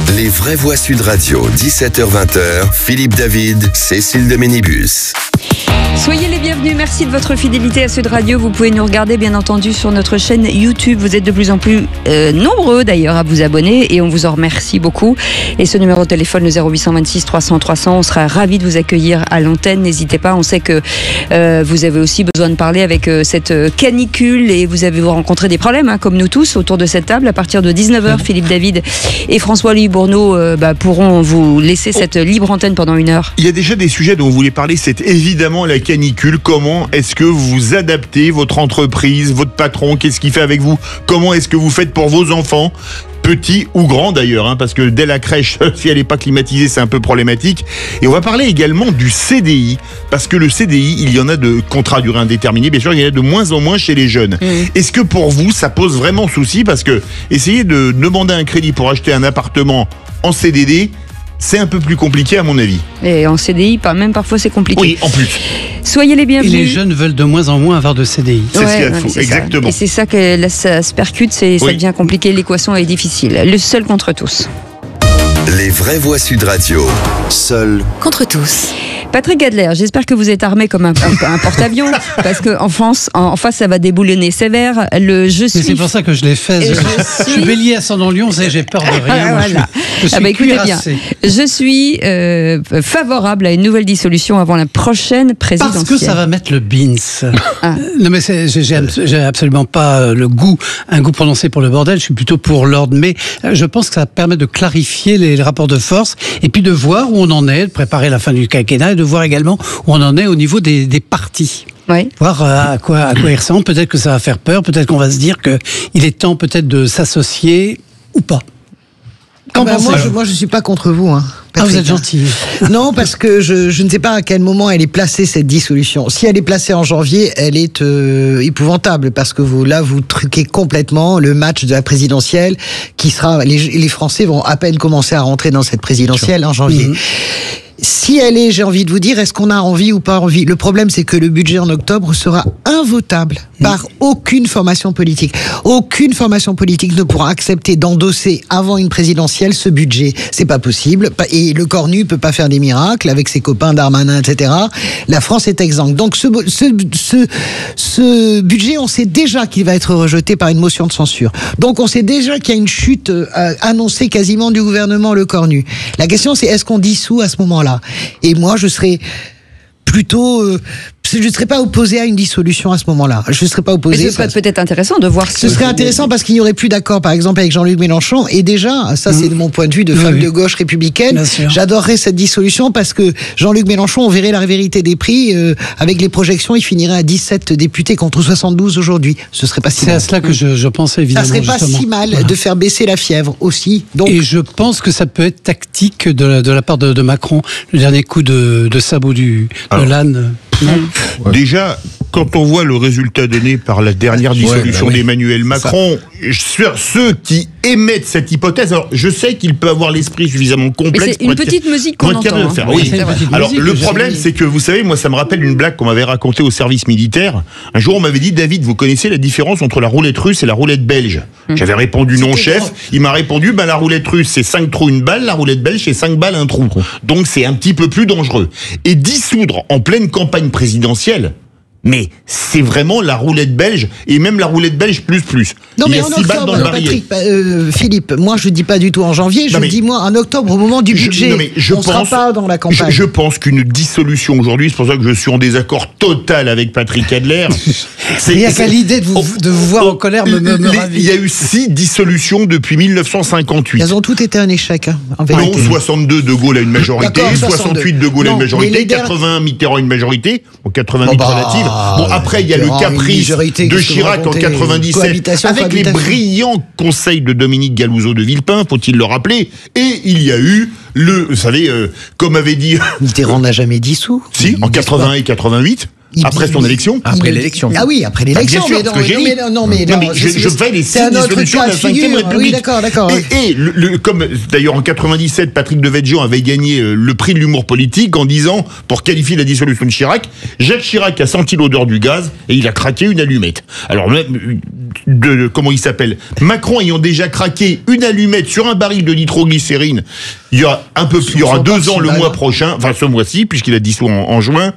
Speaker 3: Les vraies voix Sud Radio, dix-sept heures vingt, Philippe David, Cécile de Ménibus.
Speaker 11: Soyez les bienvenus, merci de votre fidélité à Sud Radio. Vous pouvez nous regarder bien entendu sur notre chaîne YouTube. Vous êtes de plus en plus euh, nombreux d'ailleurs à vous abonner et on vous en remercie beaucoup. Et ce numéro de téléphone, le zéro huit cent vingt-six trois cents trois cents, on sera ravis de vous accueillir à l'antenne. N'hésitez pas, on sait que euh, vous avez aussi besoin de parler avec euh, cette canicule et vous avez rencontré des problèmes, hein, comme nous tous, autour de cette table. À partir de dix-neuf heures, Philippe David et François-Louis Bourneau euh, bah, pourront vous laisser cette libre antenne pendant une heure.
Speaker 15: Il y a déjà des sujets dont vous voulez parler, c'est évidemment la canicule. Comment est-ce que vous adaptez votre entreprise, votre patron, qu'est-ce qu'il fait avec vous? Comment est-ce que vous faites pour vos enfants, petits ou grands d'ailleurs, hein, parce que dès la crèche, si elle n'est pas climatisée, c'est un peu problématique. Et on va parler également du C D I, parce que le C D I, il y en a de contrats à durée indéterminée, bien sûr, il y en a de moins en moins chez les jeunes. Mmh. Est-ce que pour vous, ça pose vraiment souci? Parce que essayer de demander un crédit pour acheter un appartement en C D D, c'est un peu plus compliqué à mon avis.
Speaker 11: Et en C D I, même parfois c'est compliqué.
Speaker 15: Oui, en plus.
Speaker 11: Soyez les bienvenus.
Speaker 14: Et les jeunes veulent de moins en moins avoir de C D I.
Speaker 15: C'est ouais, ce qu'il y a de faux, exactement.
Speaker 11: Ça. Et c'est ça que là, ça se percute, c'est, oui. Ça devient compliqué, l'équation est difficile. Le seul contre tous.
Speaker 3: Les vraies voix Sud Radio.
Speaker 1: Seul contre tous.
Speaker 11: Patrick Adler, j'espère que vous êtes armé comme un, un porte-avions, parce qu'en France, en, en face, ça va déboulonner sévère. Le je suis.
Speaker 14: Mais c'est pour ça que je l'ai fait. Je, je, suis... je suis bélier ascendant Lion, vous savez, j'ai peur de rien.
Speaker 11: Ah, voilà.
Speaker 14: Je suis, je suis
Speaker 11: ah bah, écoutez
Speaker 14: cuirassé.
Speaker 11: bien, je suis euh, favorable à une nouvelle dissolution avant la prochaine présidentielle.
Speaker 14: Parce que ça va mettre le bins. Ah. Non mais c'est, j'ai, j'ai absolument pas le goût, un goût prononcé pour le bordel. Je suis plutôt pour l'ordre, mais je pense que ça permet de clarifier les, les rapports de force et puis de voir où on en est, de préparer la fin du quinquennat et de voir également où on en est au niveau des, des partis.
Speaker 11: Oui.
Speaker 14: Voir à quoi, à quoi il ressemble. Peut-être que ça va faire peur. Peut-être qu'on va se dire qu'il est temps peut-être de s'associer ou pas.
Speaker 12: Ah bah moi, je, moi, je suis pas contre vous, hein,
Speaker 14: Patrick. Ah, vous êtes gentil.
Speaker 12: Non, parce que je, je ne sais pas à quel moment elle est placée, cette dissolution. Si elle est placée en janvier, elle est euh, épouvantable, parce que vous, là, vous truquez complètement le match de la présidentielle, qui sera, les, les Français vont à peine commencer à rentrer dans cette présidentielle en janvier. Mmh. Si elle est, j'ai envie de vous dire, est-ce qu'on a envie ou pas envie? Le problème, c'est que le budget en octobre sera invotable par aucune formation politique. Aucune formation politique ne pourra accepter d'endosser avant une présidentielle ce budget. C'est pas possible. Et le Cornu peut pas faire des miracles avec ses copains Darmanin, et cetera. La France est exsangue. Donc ce, ce, ce, ce budget, on sait déjà qu'il va être rejeté par une motion de censure. Donc on sait déjà qu'il y a une chute euh, annoncée quasiment du gouvernement Le Cornu. La question, c'est est-ce qu'on dissout à ce moment-là? Et moi, je serais plutôt... Euh, je ne serais pas opposé à une dissolution à ce moment-là. Je ne serais pas opposé.
Speaker 11: Mais ce serait peut-être intéressant de voir...
Speaker 12: Ce serait intéressant parce qu'il n'y aurait plus d'accord, par exemple, avec Jean-Luc Mélenchon. Et déjà, ça c'est de mon point de vue de femme oui, oui. de gauche républicaine, j'adorerais cette dissolution parce que Jean-Luc Mélenchon, on verrait la vérité des prix. Euh, avec les projections, il finirait à dix-sept députés contre soixante-douze aujourd'hui. Ce serait pas si
Speaker 14: c'est
Speaker 12: mal.
Speaker 14: C'est à cela que je, je pensais évidemment.
Speaker 12: Ça serait pas
Speaker 14: justement.
Speaker 12: si mal
Speaker 14: voilà.
Speaker 12: de faire baisser la fièvre aussi. Donc...
Speaker 14: Et je pense que ça peut être tactique de la, de la part de, de Macron. Le dernier coup de, de sabot du, de l'âne.
Speaker 15: Ouais. Déjà, quand on voit le résultat donné par la dernière dissolution ouais, bah oui. d'Emmanuel Macron, sur ceux qui émettent cette hypothèse, alors je sais qu'il peut avoir l'esprit suffisamment complexe.
Speaker 11: Mais c'est une petite être, musique qu'on entend.
Speaker 15: De faire. Hein. Oui. Alors le problème, c'est que vous savez, moi ça me rappelle une blague qu'on m'avait racontée au service militaire. Un jour, on m'avait dit, David, vous connaissez la différence entre la roulette russe et la roulette belge? hum. J'avais répondu non, chef. Grand. Il m'a répondu, ben la roulette russe c'est cinq trous une balle, la roulette belge c'est cinq balles un trou. Donc c'est un petit peu plus dangereux. Et dissoudre en pleine campagne présidentielle, mais c'est vraiment la roulette belge et même la roulette belge plus plus.
Speaker 12: Non
Speaker 15: il
Speaker 12: mais
Speaker 15: y a
Speaker 12: en
Speaker 15: six
Speaker 12: octobre,
Speaker 15: balles dans le barillet.
Speaker 12: Patrick, euh, Philippe, moi je dis pas du tout en janvier, je non, mais, dis moi en octobre au moment du budget.
Speaker 15: Je, non mais je
Speaker 12: on
Speaker 15: pense,
Speaker 12: sera pas dans la campagne.
Speaker 15: Je, je pense qu'une dissolution aujourd'hui, c'est pour ça que je suis en désaccord total avec Patrick Adler.
Speaker 14: C'est, il y a qu'à l'idée de vous, de vous voir oh, en colère me, me, me
Speaker 15: ravit. Il y a eu six dissolutions depuis mille neuf cent cinquante-huit.
Speaker 12: Elles ont toutes été un échec. Hein, en
Speaker 15: non, soixante-deux de Gaulle a une majorité, soixante-huit de Gaulle a une majorité, quatre-vingts Mitterrand a une majorité, bon quatre-vingt-huit oh bah, relative. Bon après il y a le caprice de Chirac en quatre-vingt-dix-sept, avec les brillants conseils de Dominique Galouzeau de Villepin, faut-il le rappeler, et il y a eu le, vous savez, euh, comme avait dit...
Speaker 12: Mitterrand n'a jamais dissous.
Speaker 15: Si, en quatre-vingt et quatre-vingt-huit.
Speaker 12: Il-
Speaker 15: Après son
Speaker 12: il-
Speaker 15: élection.
Speaker 9: Après
Speaker 12: il-
Speaker 9: l'élection.
Speaker 12: Ah oui, après l'élection.
Speaker 15: Bien sûr,
Speaker 12: mais non,
Speaker 15: ce que j'ai
Speaker 12: non,
Speaker 15: dit.
Speaker 12: mais non, non, mais
Speaker 15: Non,
Speaker 12: non,
Speaker 15: mais je,
Speaker 12: c'est-
Speaker 15: je fais les
Speaker 12: c'est
Speaker 15: six
Speaker 12: un autre
Speaker 15: dissolutions
Speaker 12: cas
Speaker 15: de
Speaker 12: de
Speaker 15: la cinquième
Speaker 12: figure.
Speaker 15: République.
Speaker 12: Oui, d'accord, d'accord.
Speaker 15: Et, et le, le- comme d'ailleurs en quatre-vingt-dix-sept, Patrick Devedjian avait gagné euh, le prix de l'humour politique en disant, pour qualifier la dissolution de Chirac, Jacques Chirac a senti l'odeur du gaz et il a craqué une allumette. Alors, même, de, de- comment il s'appelle Macron ayant déjà craqué une allumette sur un baril de nitroglycérine, il y a un peu plus, il y aura deux ans le mois prochain, enfin ce mois-ci, puisqu'il a dissous en, en juin.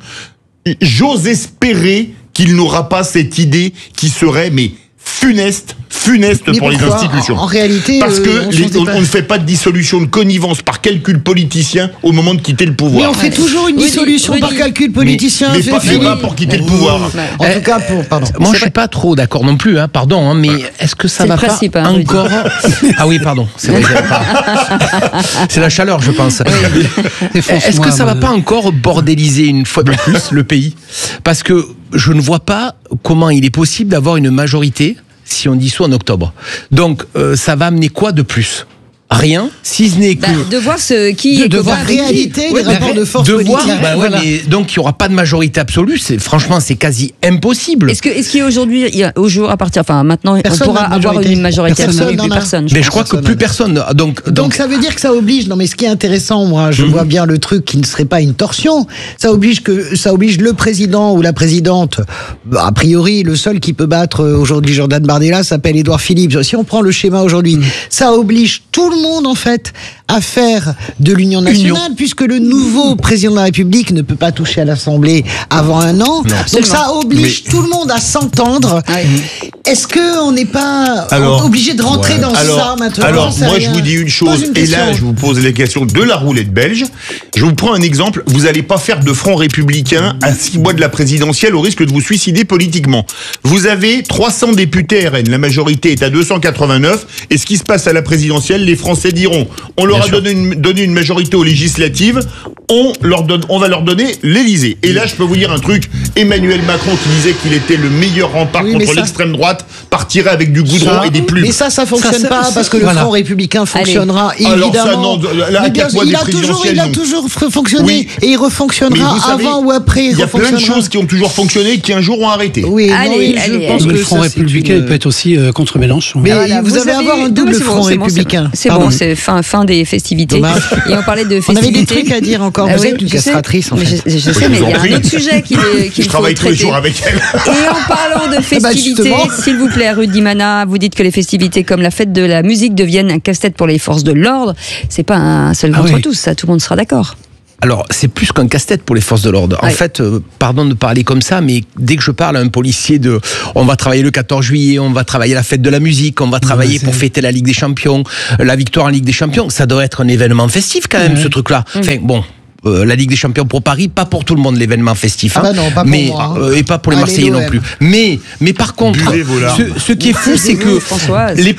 Speaker 15: J'ose espérer qu'il n'aura pas cette idée qui serait, mais funeste, funeste
Speaker 12: Mais
Speaker 15: pour les
Speaker 12: pourquoi
Speaker 15: institutions.
Speaker 12: En- en réalité,
Speaker 15: parce que
Speaker 12: euh, on
Speaker 15: les-
Speaker 12: chantait
Speaker 15: on,
Speaker 12: pas.
Speaker 15: on ne fait pas de dissolution de connivence par calcul politicien au moment de quitter le pouvoir.
Speaker 12: Mais on fait toujours une
Speaker 11: Rudy,
Speaker 12: dissolution
Speaker 11: Rudy.
Speaker 12: par calcul politicien.
Speaker 15: mais,
Speaker 12: c'est
Speaker 15: pas, mais
Speaker 12: fini.
Speaker 15: pas pour quitter le pouvoir.
Speaker 12: En tout cas, pour, pardon.
Speaker 9: Moi, je suis pas trop d'accord non plus, hein, pardon, hein, mais est-ce que ça
Speaker 11: C'est
Speaker 9: va
Speaker 11: le principe,
Speaker 9: pas
Speaker 11: hein, Rudy.
Speaker 9: encore Ah oui, pardon, c'est vrai. j'avais pas- C'est la chaleur, je pense. Est-ce que ça va pas encore bordéliser une fois de plus le pays? Parce que je ne vois pas comment il est possible d'avoir une majorité si on dissout en octobre. Donc, euh, ça va amener quoi de plus? Rien, si ce n'est que...
Speaker 11: Bah, de voir ce qui
Speaker 12: De-
Speaker 11: est
Speaker 12: de
Speaker 11: copain
Speaker 12: voir
Speaker 11: avec qui.
Speaker 12: réalité des
Speaker 11: Ouais,
Speaker 12: rapports
Speaker 11: mais
Speaker 12: de force
Speaker 9: de voir,
Speaker 12: politique.
Speaker 9: bah ouais,
Speaker 12: Voilà.
Speaker 9: mais donc il n'y aura pas de majorité absolue. C'est, franchement, c'est quasi impossible.
Speaker 11: Est-ce que, est-ce qu'il y a aujourd'hui, il y a au jour à partir, enfin maintenant,
Speaker 12: Personne
Speaker 11: on pourra
Speaker 12: n'a de
Speaker 11: avoir
Speaker 12: majorité.
Speaker 11: une majorité
Speaker 12: Personne
Speaker 11: absolue,
Speaker 12: n'en
Speaker 11: plus
Speaker 12: a.
Speaker 11: personne.
Speaker 9: Mais je crois
Speaker 12: pense
Speaker 9: que
Speaker 12: que
Speaker 9: plus
Speaker 12: ça
Speaker 9: personne. Donc,
Speaker 12: Donc,
Speaker 9: donc
Speaker 12: ça veut dire que ça oblige. Non, mais ce qui est intéressant, moi, je vois bien le truc qui ne serait pas une torsion. Ça oblige que ça oblige le président ou la présidente. Bah, a priori, le seul qui peut battre euh, aujourd'hui Jordan Bardella s'appelle Édouard Philippe. Si on prend le schéma aujourd'hui, ça oblige tout le monde en fait à faire de l'Union nationale, puisque le nouveau président de la République ne peut pas toucher à l'Assemblée avant un an. Donc ça oblige tout le monde à s'entendre. Est-ce que on n'est pas
Speaker 15: Alors,
Speaker 12: obligé de rentrer
Speaker 15: ouais.
Speaker 12: dans
Speaker 15: alors,
Speaker 12: ça maintenant?
Speaker 15: Alors,
Speaker 12: C'est
Speaker 15: moi,
Speaker 12: rien.
Speaker 15: je vous dis une
Speaker 12: Pose
Speaker 15: chose,
Speaker 12: une
Speaker 15: et là,
Speaker 12: question.
Speaker 15: je vous pose les questions de la roulette belge. Je vous prends un exemple. Vous n'allez pas faire de front républicain à six mois de la présidentielle au risque de vous suicider politiquement. Vous avez trois cents députés R N. La majorité est à deux cent quatre-vingt-neuf. Et ce qui se passe à la présidentielle, les Français diront, on leur
Speaker 9: Bien
Speaker 15: a
Speaker 9: sûr.
Speaker 15: donné une, donné une majorité aux législatives. On, leur donne, on va leur donner l'Élysée. Et là, je peux vous dire un truc. Emmanuel Macron, qui disait qu'il était le meilleur rempart
Speaker 12: Oui, mais
Speaker 15: contre
Speaker 12: ça-
Speaker 15: l'extrême droite, partirait avec du goudron
Speaker 12: Ça-
Speaker 15: et des plumes.
Speaker 12: Mais ça, ça fonctionne
Speaker 15: Ça, ça-
Speaker 12: pas
Speaker 15: ça-
Speaker 12: parce que le
Speaker 15: voilà.
Speaker 12: Front républicain fonctionnera
Speaker 15: Allez. Alors ça,
Speaker 12: évidemment.
Speaker 15: non, là,
Speaker 12: Mais bien,
Speaker 15: quatre mois
Speaker 12: il
Speaker 15: des
Speaker 12: a toujours,
Speaker 15: présidentielles,
Speaker 12: il a
Speaker 15: non.
Speaker 12: toujours f- fonctionné
Speaker 15: Oui.
Speaker 12: et il
Speaker 15: Mais
Speaker 12: refonctionnera
Speaker 15: vous savez,
Speaker 12: avant ou après.
Speaker 15: il y a plein de
Speaker 12: refonctionnera.
Speaker 15: choses qui ont toujours fonctionné et qui un jour ont arrêté.
Speaker 12: Oui, non,
Speaker 11: Allez,
Speaker 12: mais je
Speaker 11: allez,
Speaker 12: pense
Speaker 11: allez.
Speaker 14: Le
Speaker 12: que
Speaker 14: Front
Speaker 12: ça, c'est
Speaker 14: républicain,
Speaker 12: une-
Speaker 14: il peut être aussi euh, contre Mélenchon.
Speaker 12: Mais
Speaker 11: Voilà,
Speaker 12: vous, allez avoir un
Speaker 11: non,
Speaker 12: double
Speaker 11: c'est bon,
Speaker 12: front
Speaker 11: c'est bon,
Speaker 12: républicain.
Speaker 11: C'est
Speaker 12: Pardon.
Speaker 11: bon, c'est fin, fin des festivités.
Speaker 12: Dommage.
Speaker 11: Et on parlait de
Speaker 12: On avait
Speaker 11: festivités.
Speaker 12: des trucs à dire encore.
Speaker 11: Ah
Speaker 12: Vous
Speaker 11: oui,
Speaker 12: êtes une
Speaker 11: je sais.
Speaker 12: castratrice en
Speaker 11: Mais
Speaker 12: fait.
Speaker 11: Je, je sais, mais il y a un autre sujet qu'il est- qu'il
Speaker 15: Je
Speaker 11: faut
Speaker 15: travaille tous les
Speaker 11: traiter.
Speaker 15: jours avec elle.
Speaker 11: Et en parlant de
Speaker 12: bah,
Speaker 11: festivités,
Speaker 12: justement.
Speaker 11: s'il vous plaît, Rudy Mana, vous dites que les festivités comme la fête de la musique deviennent un casse-tête pour les forces de l'ordre. C'est pas un seul
Speaker 9: Ah
Speaker 11: contre
Speaker 9: oui.
Speaker 11: tous, ça, tout le monde sera d'accord.
Speaker 9: Alors, c'est plus qu'un casse-tête pour les forces de l'ordre. En
Speaker 11: Ouais.
Speaker 9: fait, euh, pardon de parler comme ça, mais dès que je parle à un policier de on va travailler le quatorze juillet, on va travailler la fête de la musique, on va travailler
Speaker 14: c'est-
Speaker 9: pour fêter la Ligue des Champions, euh, la victoire en Ligue des Champions, ça doit être un événement festif quand même,
Speaker 14: Ouais.
Speaker 9: ce truc-là. Enfin, bon. euh, la Ligue des Champions pour Paris, pas pour tout le monde l'événement festif,
Speaker 12: Ah bah non, pas pour
Speaker 9: mais
Speaker 12: moi, hein.
Speaker 9: euh, et pas pour les
Speaker 12: Allez,
Speaker 9: Marseillais
Speaker 12: l'O M.
Speaker 9: non plus. Mais mais par contre,
Speaker 15: Buvez vos larmes.
Speaker 9: ce, ce qui est fou, c'est que
Speaker 11: Françoise.
Speaker 9: les-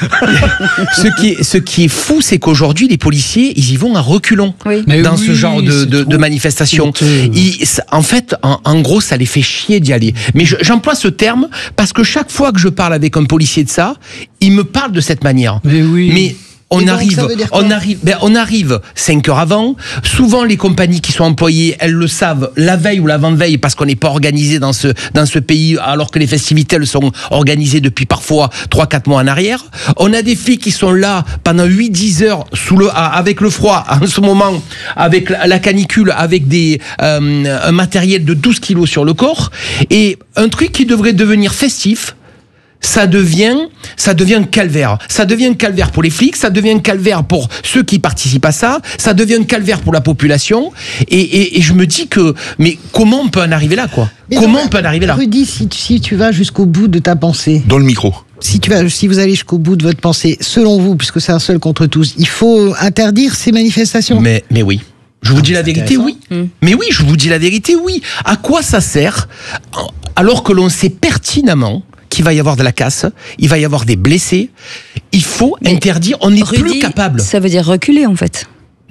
Speaker 9: ce qui est ce qui est fou, c'est qu'aujourd'hui les policiers, ils y vont à reculons
Speaker 11: Oui.
Speaker 14: Mais
Speaker 9: dans
Speaker 14: oui,
Speaker 9: ce genre de,
Speaker 14: c'est
Speaker 9: de,
Speaker 14: trop
Speaker 9: de manifestations.
Speaker 14: honteux.
Speaker 9: Ils- ça- en fait, en, en gros, ça les fait chier d'y aller. Mais je- j'emploie ce terme parce que chaque fois que je parle avec un policier de ça, il me parle de cette manière.
Speaker 14: Mais oui.
Speaker 9: Mais on
Speaker 12: Et donc,
Speaker 9: arrive,
Speaker 12: ça veut dire quoi
Speaker 9: on arrive, ben, on arrive cinq heures avant. Souvent, les compagnies qui sont employées, elles le savent la veille ou l'avant-veille parce qu'on n'est pas organisé dans ce, dans ce pays, alors que les festivités, elles sont organisées depuis parfois trois quatre mois en arrière. On a des filles qui sont là pendant huit dix heures sous le, à- avec le froid, en ce moment, avec la, la canicule, avec des, euh, un matériel de douze kilos sur le corps. Et un truc qui devrait devenir festif, ça devient, ça devient un calvaire. Ça devient un calvaire pour les flics, ça devient un calvaire pour ceux qui participent à ça, ça devient un calvaire pour la population. Et, et, et je me dis que, mais comment on peut en arriver là, quoi?
Speaker 12: Mais
Speaker 9: Comment
Speaker 12: donc,
Speaker 9: on peut en arriver là?
Speaker 12: Rudy, si tu, si tu vas jusqu'au bout de ta pensée,
Speaker 15: Dans le micro.
Speaker 12: si, tu vas, si vous allez jusqu'au bout de votre pensée, selon vous, puisque c'est un seul contre tous, il faut interdire ces manifestations.
Speaker 9: Mais, mais oui. Je vous dis la
Speaker 12: c'est
Speaker 9: vérité, oui.
Speaker 12: intéressant.
Speaker 9: Mais oui, je vous dis la vérité, oui. À quoi ça sert, alors que l'on sait pertinemment qu'il va y avoir de la casse, il va y avoir des blessés, il faut interdire, on n'est plus
Speaker 11: Rudy,
Speaker 9: capable.
Speaker 11: Ça veut dire reculer, en fait.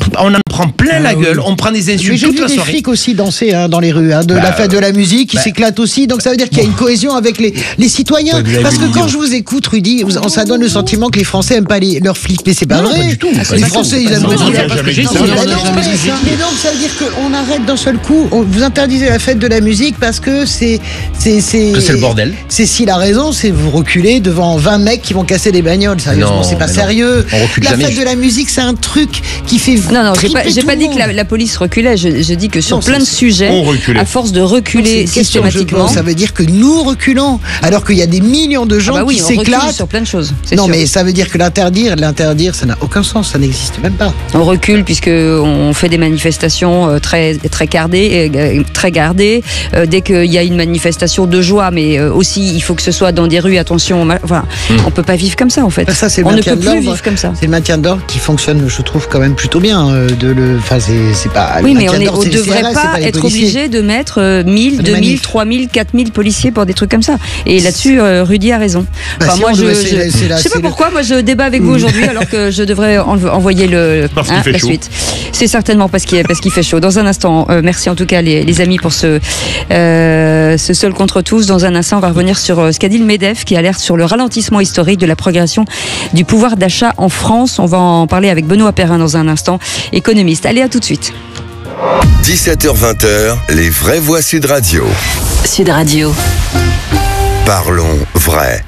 Speaker 2: on en prend plein la gueule, on prend des insultes
Speaker 12: Mais j'ai
Speaker 2: toute
Speaker 12: vu
Speaker 2: la
Speaker 12: des
Speaker 2: soirée.
Speaker 12: flics aussi danser hein, dans les rues, hein, de
Speaker 2: Bah,
Speaker 12: la fête de la musique, ils
Speaker 2: bah,
Speaker 12: s'éclatent aussi, donc ça veut dire qu'il y a une cohésion avec les, les citoyens.
Speaker 2: Ouais, vous l'avez
Speaker 12: Parce
Speaker 2: vu
Speaker 12: que
Speaker 2: le
Speaker 12: quand
Speaker 2: livre.
Speaker 12: je vous écoute, Rudy, vous- ça donne le sentiment que les Français aiment pas les, leurs flics, mais c'est pas
Speaker 2: Non,
Speaker 12: vrai.
Speaker 2: pas du tout.
Speaker 12: Les
Speaker 2: Pas du
Speaker 12: Français,
Speaker 2: tout.
Speaker 12: ils aiment
Speaker 2: Non,
Speaker 12: beaucoup
Speaker 2: non,
Speaker 12: la
Speaker 2: non,
Speaker 12: parce que
Speaker 2: jamais
Speaker 12: non,
Speaker 2: dit ça.
Speaker 12: mais
Speaker 2: Non,
Speaker 12: non,
Speaker 2: non,
Speaker 12: mais
Speaker 2: jamais
Speaker 12: ça-
Speaker 2: dit.
Speaker 12: mais donc ça veut dire qu'on arrête d'un seul coup, on- vous interdisez la fête de la musique parce que c'est c'est c'est
Speaker 2: Que c'est le bordel.
Speaker 12: C'est s'il a raison, c'est vous reculer devant vingt mecs qui vont casser des bagnoles. Sérieusement,
Speaker 2: Non,
Speaker 12: c'est pas
Speaker 2: mais non.
Speaker 12: sérieux. sérieux.
Speaker 2: On recule
Speaker 12: la
Speaker 2: jamais.
Speaker 12: fête de la musique, c'est un truc qui fait.
Speaker 11: Non, non, j'ai pas,
Speaker 12: triper
Speaker 11: j'ai
Speaker 12: tout
Speaker 11: pas
Speaker 12: le
Speaker 11: dit que
Speaker 12: monde.
Speaker 11: la, la police reculait. Je, je dis que sur
Speaker 12: Non,
Speaker 11: plein
Speaker 12: c'est-
Speaker 11: de sujets,
Speaker 15: on reculait.
Speaker 11: à force de reculer
Speaker 12: C'est une question,
Speaker 11: systématiquement.
Speaker 12: je- Ça veut dire que nous reculons, alors qu'il y a des millions de gens
Speaker 11: Ah bah oui,
Speaker 12: qui
Speaker 11: on recule
Speaker 12: s'éclatent.
Speaker 11: sur plein de choses. c'est
Speaker 12: Non,
Speaker 11: sûr.
Speaker 12: mais ça veut dire que l'interdire, l'interdire, ça n'a aucun sens, ça n'existe même pas.
Speaker 11: On recule puisque on fait des manifestations euh, très très gardées, euh, très gardées. Euh, dès qu'il y a une manifestation de joie, mais euh, aussi il faut que ce soit dans des rues. Attention, ma- voilà,
Speaker 12: Mm.
Speaker 11: on peut pas vivre comme ça en fait.
Speaker 12: Ça, c'est le
Speaker 11: on ne
Speaker 12: maintien
Speaker 11: peut
Speaker 12: de
Speaker 11: plus
Speaker 12: l'ordre.
Speaker 11: vivre comme ça.
Speaker 12: C'est le maintien d'ordre qui fonctionne, je trouve, quand même plutôt bien. euh, De le, enfin, c'est, c'est pas.
Speaker 11: Oui,
Speaker 12: le
Speaker 11: mais on
Speaker 12: maintien
Speaker 11: ne
Speaker 12: d'ordre, c'est les
Speaker 11: devrait
Speaker 12: C R S, c'est
Speaker 11: pas
Speaker 12: les
Speaker 11: être
Speaker 12: policiers.
Speaker 11: obligé de mettre euh, mille,
Speaker 12: De
Speaker 11: deux mille,
Speaker 12: manif.
Speaker 11: trois mille, quatre mille policiers pour des trucs comme ça. Et là-dessus, euh, Rudy a raison.
Speaker 12: Bah,
Speaker 11: Enfin,
Speaker 12: si,
Speaker 11: moi,
Speaker 12: on
Speaker 11: je,
Speaker 12: devrait-
Speaker 11: je,
Speaker 12: c'est la- c'est la-
Speaker 11: je sais pas
Speaker 12: c'est le-
Speaker 11: pourquoi, moi, je débat avec vous aujourd'hui alors que je devrais enle- envoyer le,
Speaker 15: Parce qu'il fait
Speaker 11: la
Speaker 15: chaud.
Speaker 11: suite. C'est certainement parce qu'il, parce qu'il fait chaud. Dans un instant, euh, merci en tout cas les, les amis pour ce, euh, ce seul contre tous. Dans un instant, on va revenir sur euh, ce qu'a dit le MEDEF qui alerte sur le ralentissement historique de la progression du pouvoir d'achat en France. On va en parler avec Benoît Perrin dans un instant, économiste. Allez, à tout de suite.
Speaker 3: dix-sept heures vingt, les vraies voix Sud Radio.
Speaker 25: Sud Radio.
Speaker 3: Parlons vrai.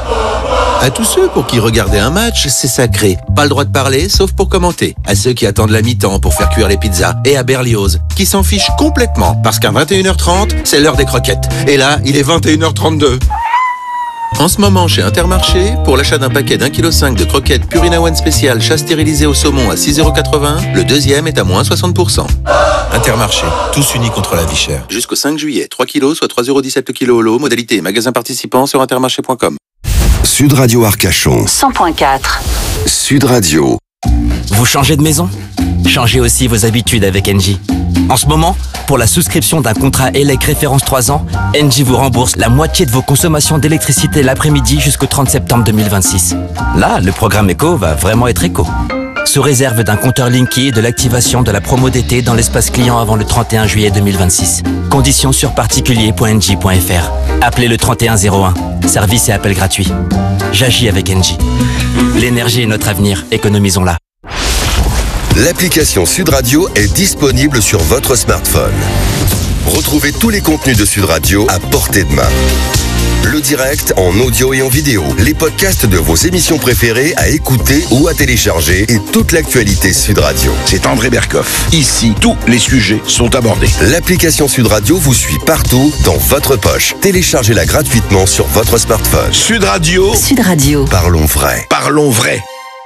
Speaker 4: À tous ceux pour qui regarder un match, c'est sacré. Pas le droit de parler, sauf pour commenter. À ceux qui attendent la mi-temps pour faire cuire les pizzas. Et à Berlioz, qui s'en fiche complètement, parce qu'à vingt et une heures trente, c'est l'heure des croquettes. Et là, il est vingt et une heures trente-deux. En ce moment, chez Intermarché, pour l'achat d'un paquet d'un virgule cinq kilos de croquettes Purina One spécial chat stérilisé au saumon à six euros quatre-vingts, le deuxième est à moins soixante pour cent.
Speaker 5: Intermarché, tous unis contre la vie chère.
Speaker 4: Jusqu'au cinq juillet, trois kilos, soit trois euros dix-sept le kilo au lot. Modalité et magasin participant sur intermarché point com.
Speaker 3: Sud Radio Arcachon.
Speaker 25: cent point quatre.
Speaker 3: Sud Radio.
Speaker 6: Vous changez de maison? Changez aussi vos habitudes avec Engie. En ce moment, pour la souscription d'un contrat E L E C référence trois ans, Engie vous rembourse la moitié de vos consommations d'électricité l'après-midi jusqu'au trente septembre deux mille vingt-six. Là, le programme éco va vraiment être éco. Sous réserve d'un compteur Linky et de l'activation de la promo d'été dans l'espace client avant le trente et un juillet deux mille vingt-six. Conditions sur particulier point engie point f r. Appelez le trente et un zéro un. Service et appel gratuit. J'agis avec Engie. L'énergie est notre avenir. Économisons-la.
Speaker 3: L'application Sud Radio est disponible sur votre smartphone. Retrouvez tous les contenus de Sud Radio à portée de main. Le direct en audio et en vidéo, les podcasts de vos émissions préférées à écouter ou à télécharger et toute l'actualité Sud Radio.
Speaker 5: C'est André Berkoff. Ici, tous les sujets sont abordés.
Speaker 3: L'application Sud Radio vous suit partout, dans votre poche. Téléchargez-la gratuitement sur votre smartphone.
Speaker 5: Sud Radio.
Speaker 25: Sud Radio.
Speaker 3: Parlons vrai.
Speaker 5: Parlons vrai.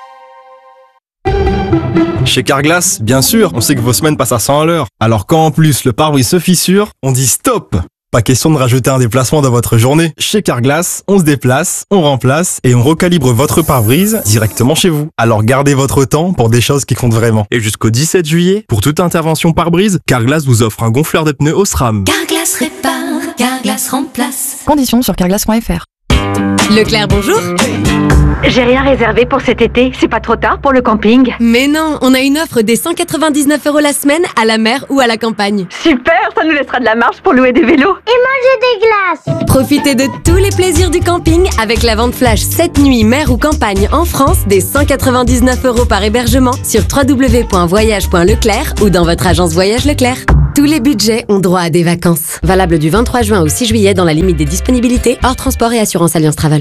Speaker 7: Chez Carglass, bien sûr, on sait que vos semaines passent à cent à l'heure. Alors quand en plus le pare-brise se fissure, on dit stop! Pas question de rajouter un déplacement dans votre journée. Chez Carglass, on se déplace, on remplace et on recalibre votre pare-brise directement chez vous. Alors gardez votre temps pour des choses qui comptent vraiment. Et jusqu'au dix-sept juillet, pour toute intervention pare-brise, Carglass vous offre un gonfleur de pneus Osram.
Speaker 8: Carglass répare, Carglass remplace.
Speaker 17: Conditions sur carglass point f r.
Speaker 25: Leclerc, bonjour.
Speaker 18: J'ai rien réservé pour cet été, c'est pas trop tard pour le camping?
Speaker 25: Mais non, on a une offre des cent quatre-vingt-dix-neuf euros la semaine à la mer ou à la campagne.
Speaker 18: Super, ça nous laissera de la marge pour louer des vélos. Et manger des glaces.
Speaker 25: Profitez de tous les plaisirs du camping avec la vente flash cette nuit mer ou campagne en France des cent quatre-vingt-dix-neuf euros par hébergement sur w w w point voyage point leclerc ou dans votre agence Voyage Leclerc. Tous les budgets ont droit à des vacances. Valable du vingt-trois juin au six juillet dans la limite des disponibilités hors transport et assurance Alliance Travel.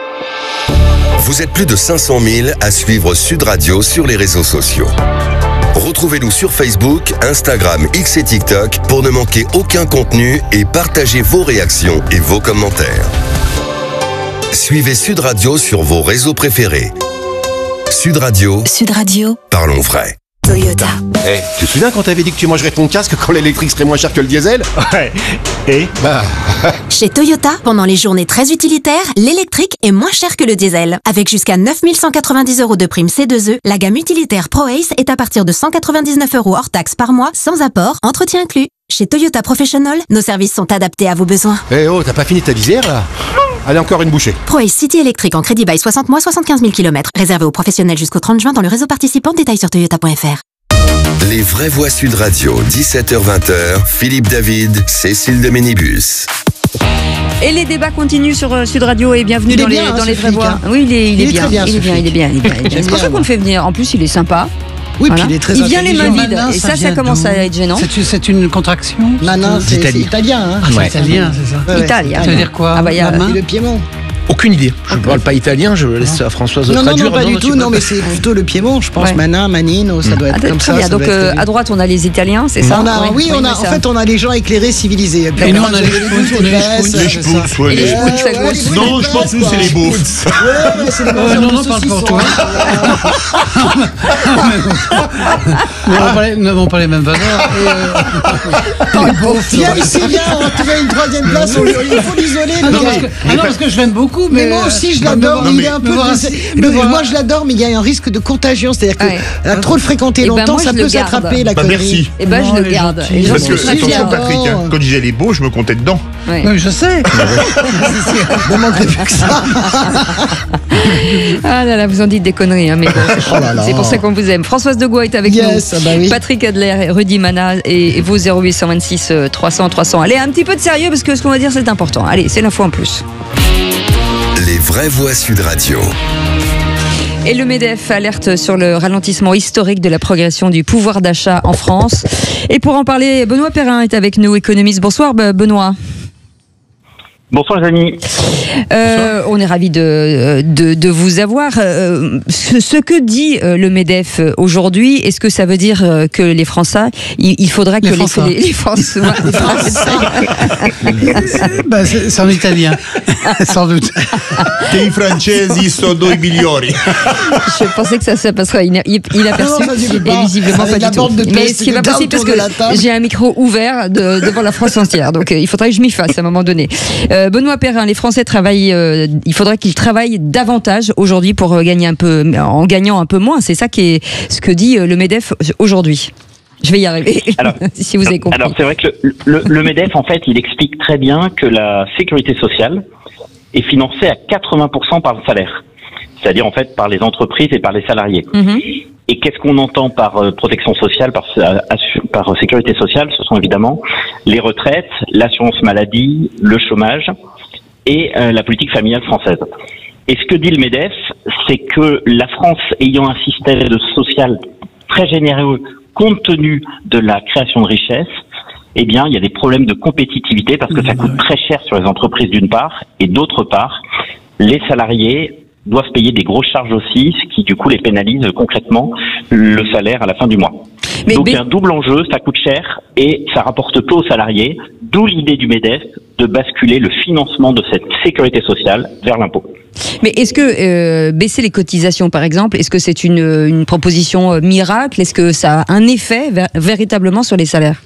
Speaker 3: Vous êtes plus de cinq cent mille à suivre Sud Radio sur les réseaux sociaux. Retrouvez-nous sur Facebook, Instagram, X et TikTok pour ne manquer aucun contenu et partagez vos réactions et vos commentaires. Suivez Sud Radio sur vos réseaux préférés. Sud Radio.
Speaker 25: Sud Radio.
Speaker 3: Parlons vrai.
Speaker 25: Toyota.
Speaker 22: Eh, hey, tu te souviens quand t'avais dit que tu mangerais ton casque quand l'électrique serait moins cher que le diesel?
Speaker 15: Ouais. Et
Speaker 22: Bah.
Speaker 23: Chez Toyota, pendant les journées très utilitaires, l'électrique est moins cher que le diesel. Avec jusqu'à neuf mille cent quatre-vingt-dix euros de prime C deux E, la gamme utilitaire ProAce est à partir de cent quatre-vingt-dix-neuf euros hors taxe par mois, sans apport, entretien inclus. Chez Toyota Professional, nos services sont adaptés à vos besoins.
Speaker 22: Eh hey, oh, t'as pas fini ta visière là? Allez, encore une bouchée.
Speaker 23: ProAce City électrique en crédit bail soixante mois, soixante-quinze mille kilomètres. Réservé aux professionnels jusqu'au trente juin dans le réseau participant. Détails sur toyota point f r.
Speaker 3: Les vraies voix Sud Radio, dix-sept heures vingt, Philippe David, Cécile de Ménibus.
Speaker 11: Et les débats continuent sur euh, Sud Radio et bienvenue
Speaker 12: Il est
Speaker 11: dans
Speaker 12: bien,
Speaker 11: les,
Speaker 12: hein,
Speaker 11: dans
Speaker 12: ce
Speaker 11: les vraies
Speaker 12: flic,
Speaker 11: voix.
Speaker 12: hein.
Speaker 11: Oui, il est, il
Speaker 12: Il
Speaker 11: est
Speaker 12: est
Speaker 11: bien,
Speaker 12: très bien,
Speaker 11: il
Speaker 12: ce
Speaker 11: est bien,
Speaker 12: flic.
Speaker 11: il est bien, il est bien. il est bien.
Speaker 12: J'aime
Speaker 11: C'est pour ça
Speaker 12: bien,
Speaker 11: qu'on le fait venir. En plus, il est sympa.
Speaker 12: Oui,
Speaker 11: Voilà.
Speaker 12: puis il est très
Speaker 11: Il vient les mains
Speaker 12: intelligent.
Speaker 11: vides
Speaker 14: Manin,
Speaker 11: et ça, ça
Speaker 14: vient
Speaker 11: commence
Speaker 14: d'où
Speaker 11: à être gênant.
Speaker 14: C'est, c'est une contraction?
Speaker 12: Manin, c'est, c'est
Speaker 2: d'Italie.
Speaker 12: italien. Hein.
Speaker 14: Ah, c'est
Speaker 2: Ouais.
Speaker 14: italien, c'est ça.
Speaker 12: Ouais, ouais,
Speaker 11: Italien.
Speaker 14: Ça veut dire quoi?
Speaker 11: Ah bah, il y a-
Speaker 14: La main?
Speaker 12: C'est le Piémont.
Speaker 2: Aucune idée. Je ne parle pas italien, je laisse à Françoise
Speaker 12: non,
Speaker 2: traduire.
Speaker 12: Non, non, pas non, du non, tout. Non, mais c'est plutôt le piémont, je pense. Ouais. Manin, Manino, ça doit être ah, comme ça.
Speaker 11: ça Donc euh, à droite, on a les Italiens, c'est ça?
Speaker 12: On a, oui, oui, on a. En fait, on a les gens éclérés, civilisés.
Speaker 14: Et nous, on a les Spoots,
Speaker 15: les Spoots, ouais. Les Spoots. Non, je pense que c'est les Beaufs.
Speaker 14: Non, non, parle pour toi. Nous n'avons pas les mêmes valeurs.
Speaker 12: Viens ici, viens, on va trouver une troisième place. Il faut l'isoler.
Speaker 14: Ah non, parce que je l'aime beaucoup, mais
Speaker 12: moi aussi je l'adore. Il est un peu. Moi je l'adore, mais il y a un risque de contagion, c'est-à-dire que trop le fréquenter longtemps, ça peut s'attraper la connerie.
Speaker 15: Merci.
Speaker 11: Et ben je le garde.
Speaker 15: Parce que attention Patrick, quand je disais les beaux, je me comptais dedans.
Speaker 14: Oui, je sais.
Speaker 12: Ne manquerait plus que ça.
Speaker 11: Ah là là, vous en dites des conneries, hein, mais bon, c'est pour ça qu'on vous aime. Françoise Degois est avec
Speaker 12: yes,
Speaker 11: nous.
Speaker 12: Bah oui.
Speaker 11: Patrick Adler, Rudy Mana et vos zéro huit cent vingt-six trois cents trois cents. Allez, un petit peu de sérieux parce que ce qu'on va dire c'est important. Allez, c'est l'info en plus.
Speaker 3: Les vraies voix Sud Radio.
Speaker 11: Et le MEDEF alerte sur le ralentissement historique de la progression du pouvoir d'achat en France. Et pour en parler, Benoît Perrin est avec nous, économiste. Bonsoir Benoît.
Speaker 13: Bonsoir les amis.
Speaker 11: Euh, on est ravis de, de, de vous avoir. Euh, ce, ce que dit euh, le MEDEF aujourd'hui, est-ce que ça veut dire euh, que les Français, il, il faudra que
Speaker 14: les
Speaker 11: les,
Speaker 14: Français,
Speaker 11: les, les Français, les Français.
Speaker 14: bah, c'est, c'est en italien, sans doute.
Speaker 15: Che i francesi sono i migliori.
Speaker 11: Je pensais que ça, ça passerait inaperçu, non, non, et visiblement pas du tout. Mais ce qui est pas possible parce que j'ai un micro ouvert de, devant la France entière, donc euh, il faudrait que je m'y fasse à un moment donné. Euh, Benoît Perrin, les Français travaillent, euh, il faudrait qu'ils travaillent davantage aujourd'hui pour euh, gagner un peu, en gagnant un peu moins. C'est ça qui est ce que dit euh, le MEDEF aujourd'hui. Je vais y arriver, alors, si vous avez compris.
Speaker 13: Alors c'est vrai que le, le, le MEDEF, en fait, il explique très bien que la sécurité sociale est financée à quatre-vingts pour cent par le salaire. C'est-à-dire en fait par les entreprises et par les salariés. Mm-hmm. Et qu'est-ce qu'on entend par euh, protection sociale, par, par sécurité sociale? Ce sont évidemment les retraites, l'assurance maladie, le chômage et euh, la politique familiale française. Et ce que dit le MEDEF, c'est que la France, ayant un système social très généreux compte tenu de la création de richesses, eh bien, il y a des problèmes de compétitivité parce que ça coûte très cher sur les entreprises d'une part, et d'autre part, les salariés doivent payer des grosses charges aussi, ce qui du coup les pénalise concrètement le salaire à la fin du mois. Mais, Donc mais... il y a un double enjeu, ça coûte cher et ça rapporte peu aux salariés, d'où l'idée du MEDEF de basculer le financement de cette sécurité sociale vers l'impôt.
Speaker 11: Mais est-ce que euh, baisser les cotisations par exemple, est-ce que c'est une, une proposition euh, miracle? Est-ce que ça a un effet ver- véritablement sur les salaires?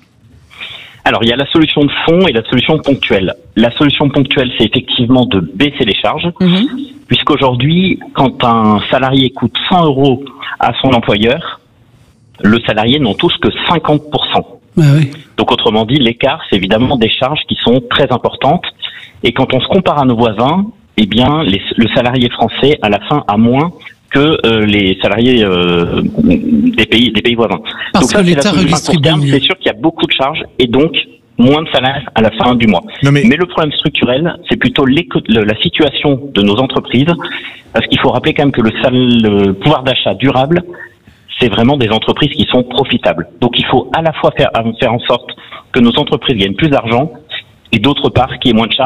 Speaker 13: Alors, il y a la solution de fond et la solution ponctuelle. La solution ponctuelle, c'est effectivement de baisser les charges, mmh. puisqu'aujourd'hui, quand un salarié coûte cent euros à son employeur, le salarié n'en touche que cinquante pour cent.
Speaker 14: Ah oui.
Speaker 13: Donc, autrement dit, l'écart, c'est évidemment des charges qui sont très importantes. Et quand on se compare à nos voisins, eh bien, les, le salarié français, à la fin, a moins que euh, les salariés euh, des pays des pays voisins.
Speaker 14: Parce
Speaker 13: donc ça,
Speaker 14: que
Speaker 13: c'est
Speaker 14: l'État redistribue
Speaker 13: terme, c'est sûr qu'il y a beaucoup de charges et donc moins de salaire à la fin du mois.
Speaker 15: Non mais...
Speaker 13: mais le problème structurel, c'est plutôt le, la situation de nos entreprises, parce qu'il faut rappeler quand même que le, sal, le pouvoir d'achat durable, c'est vraiment des entreprises qui sont profitables. Donc il faut à la fois faire, faire en sorte que nos entreprises gagnent plus d'argent et d'autre part qu'il y ait moins de charges.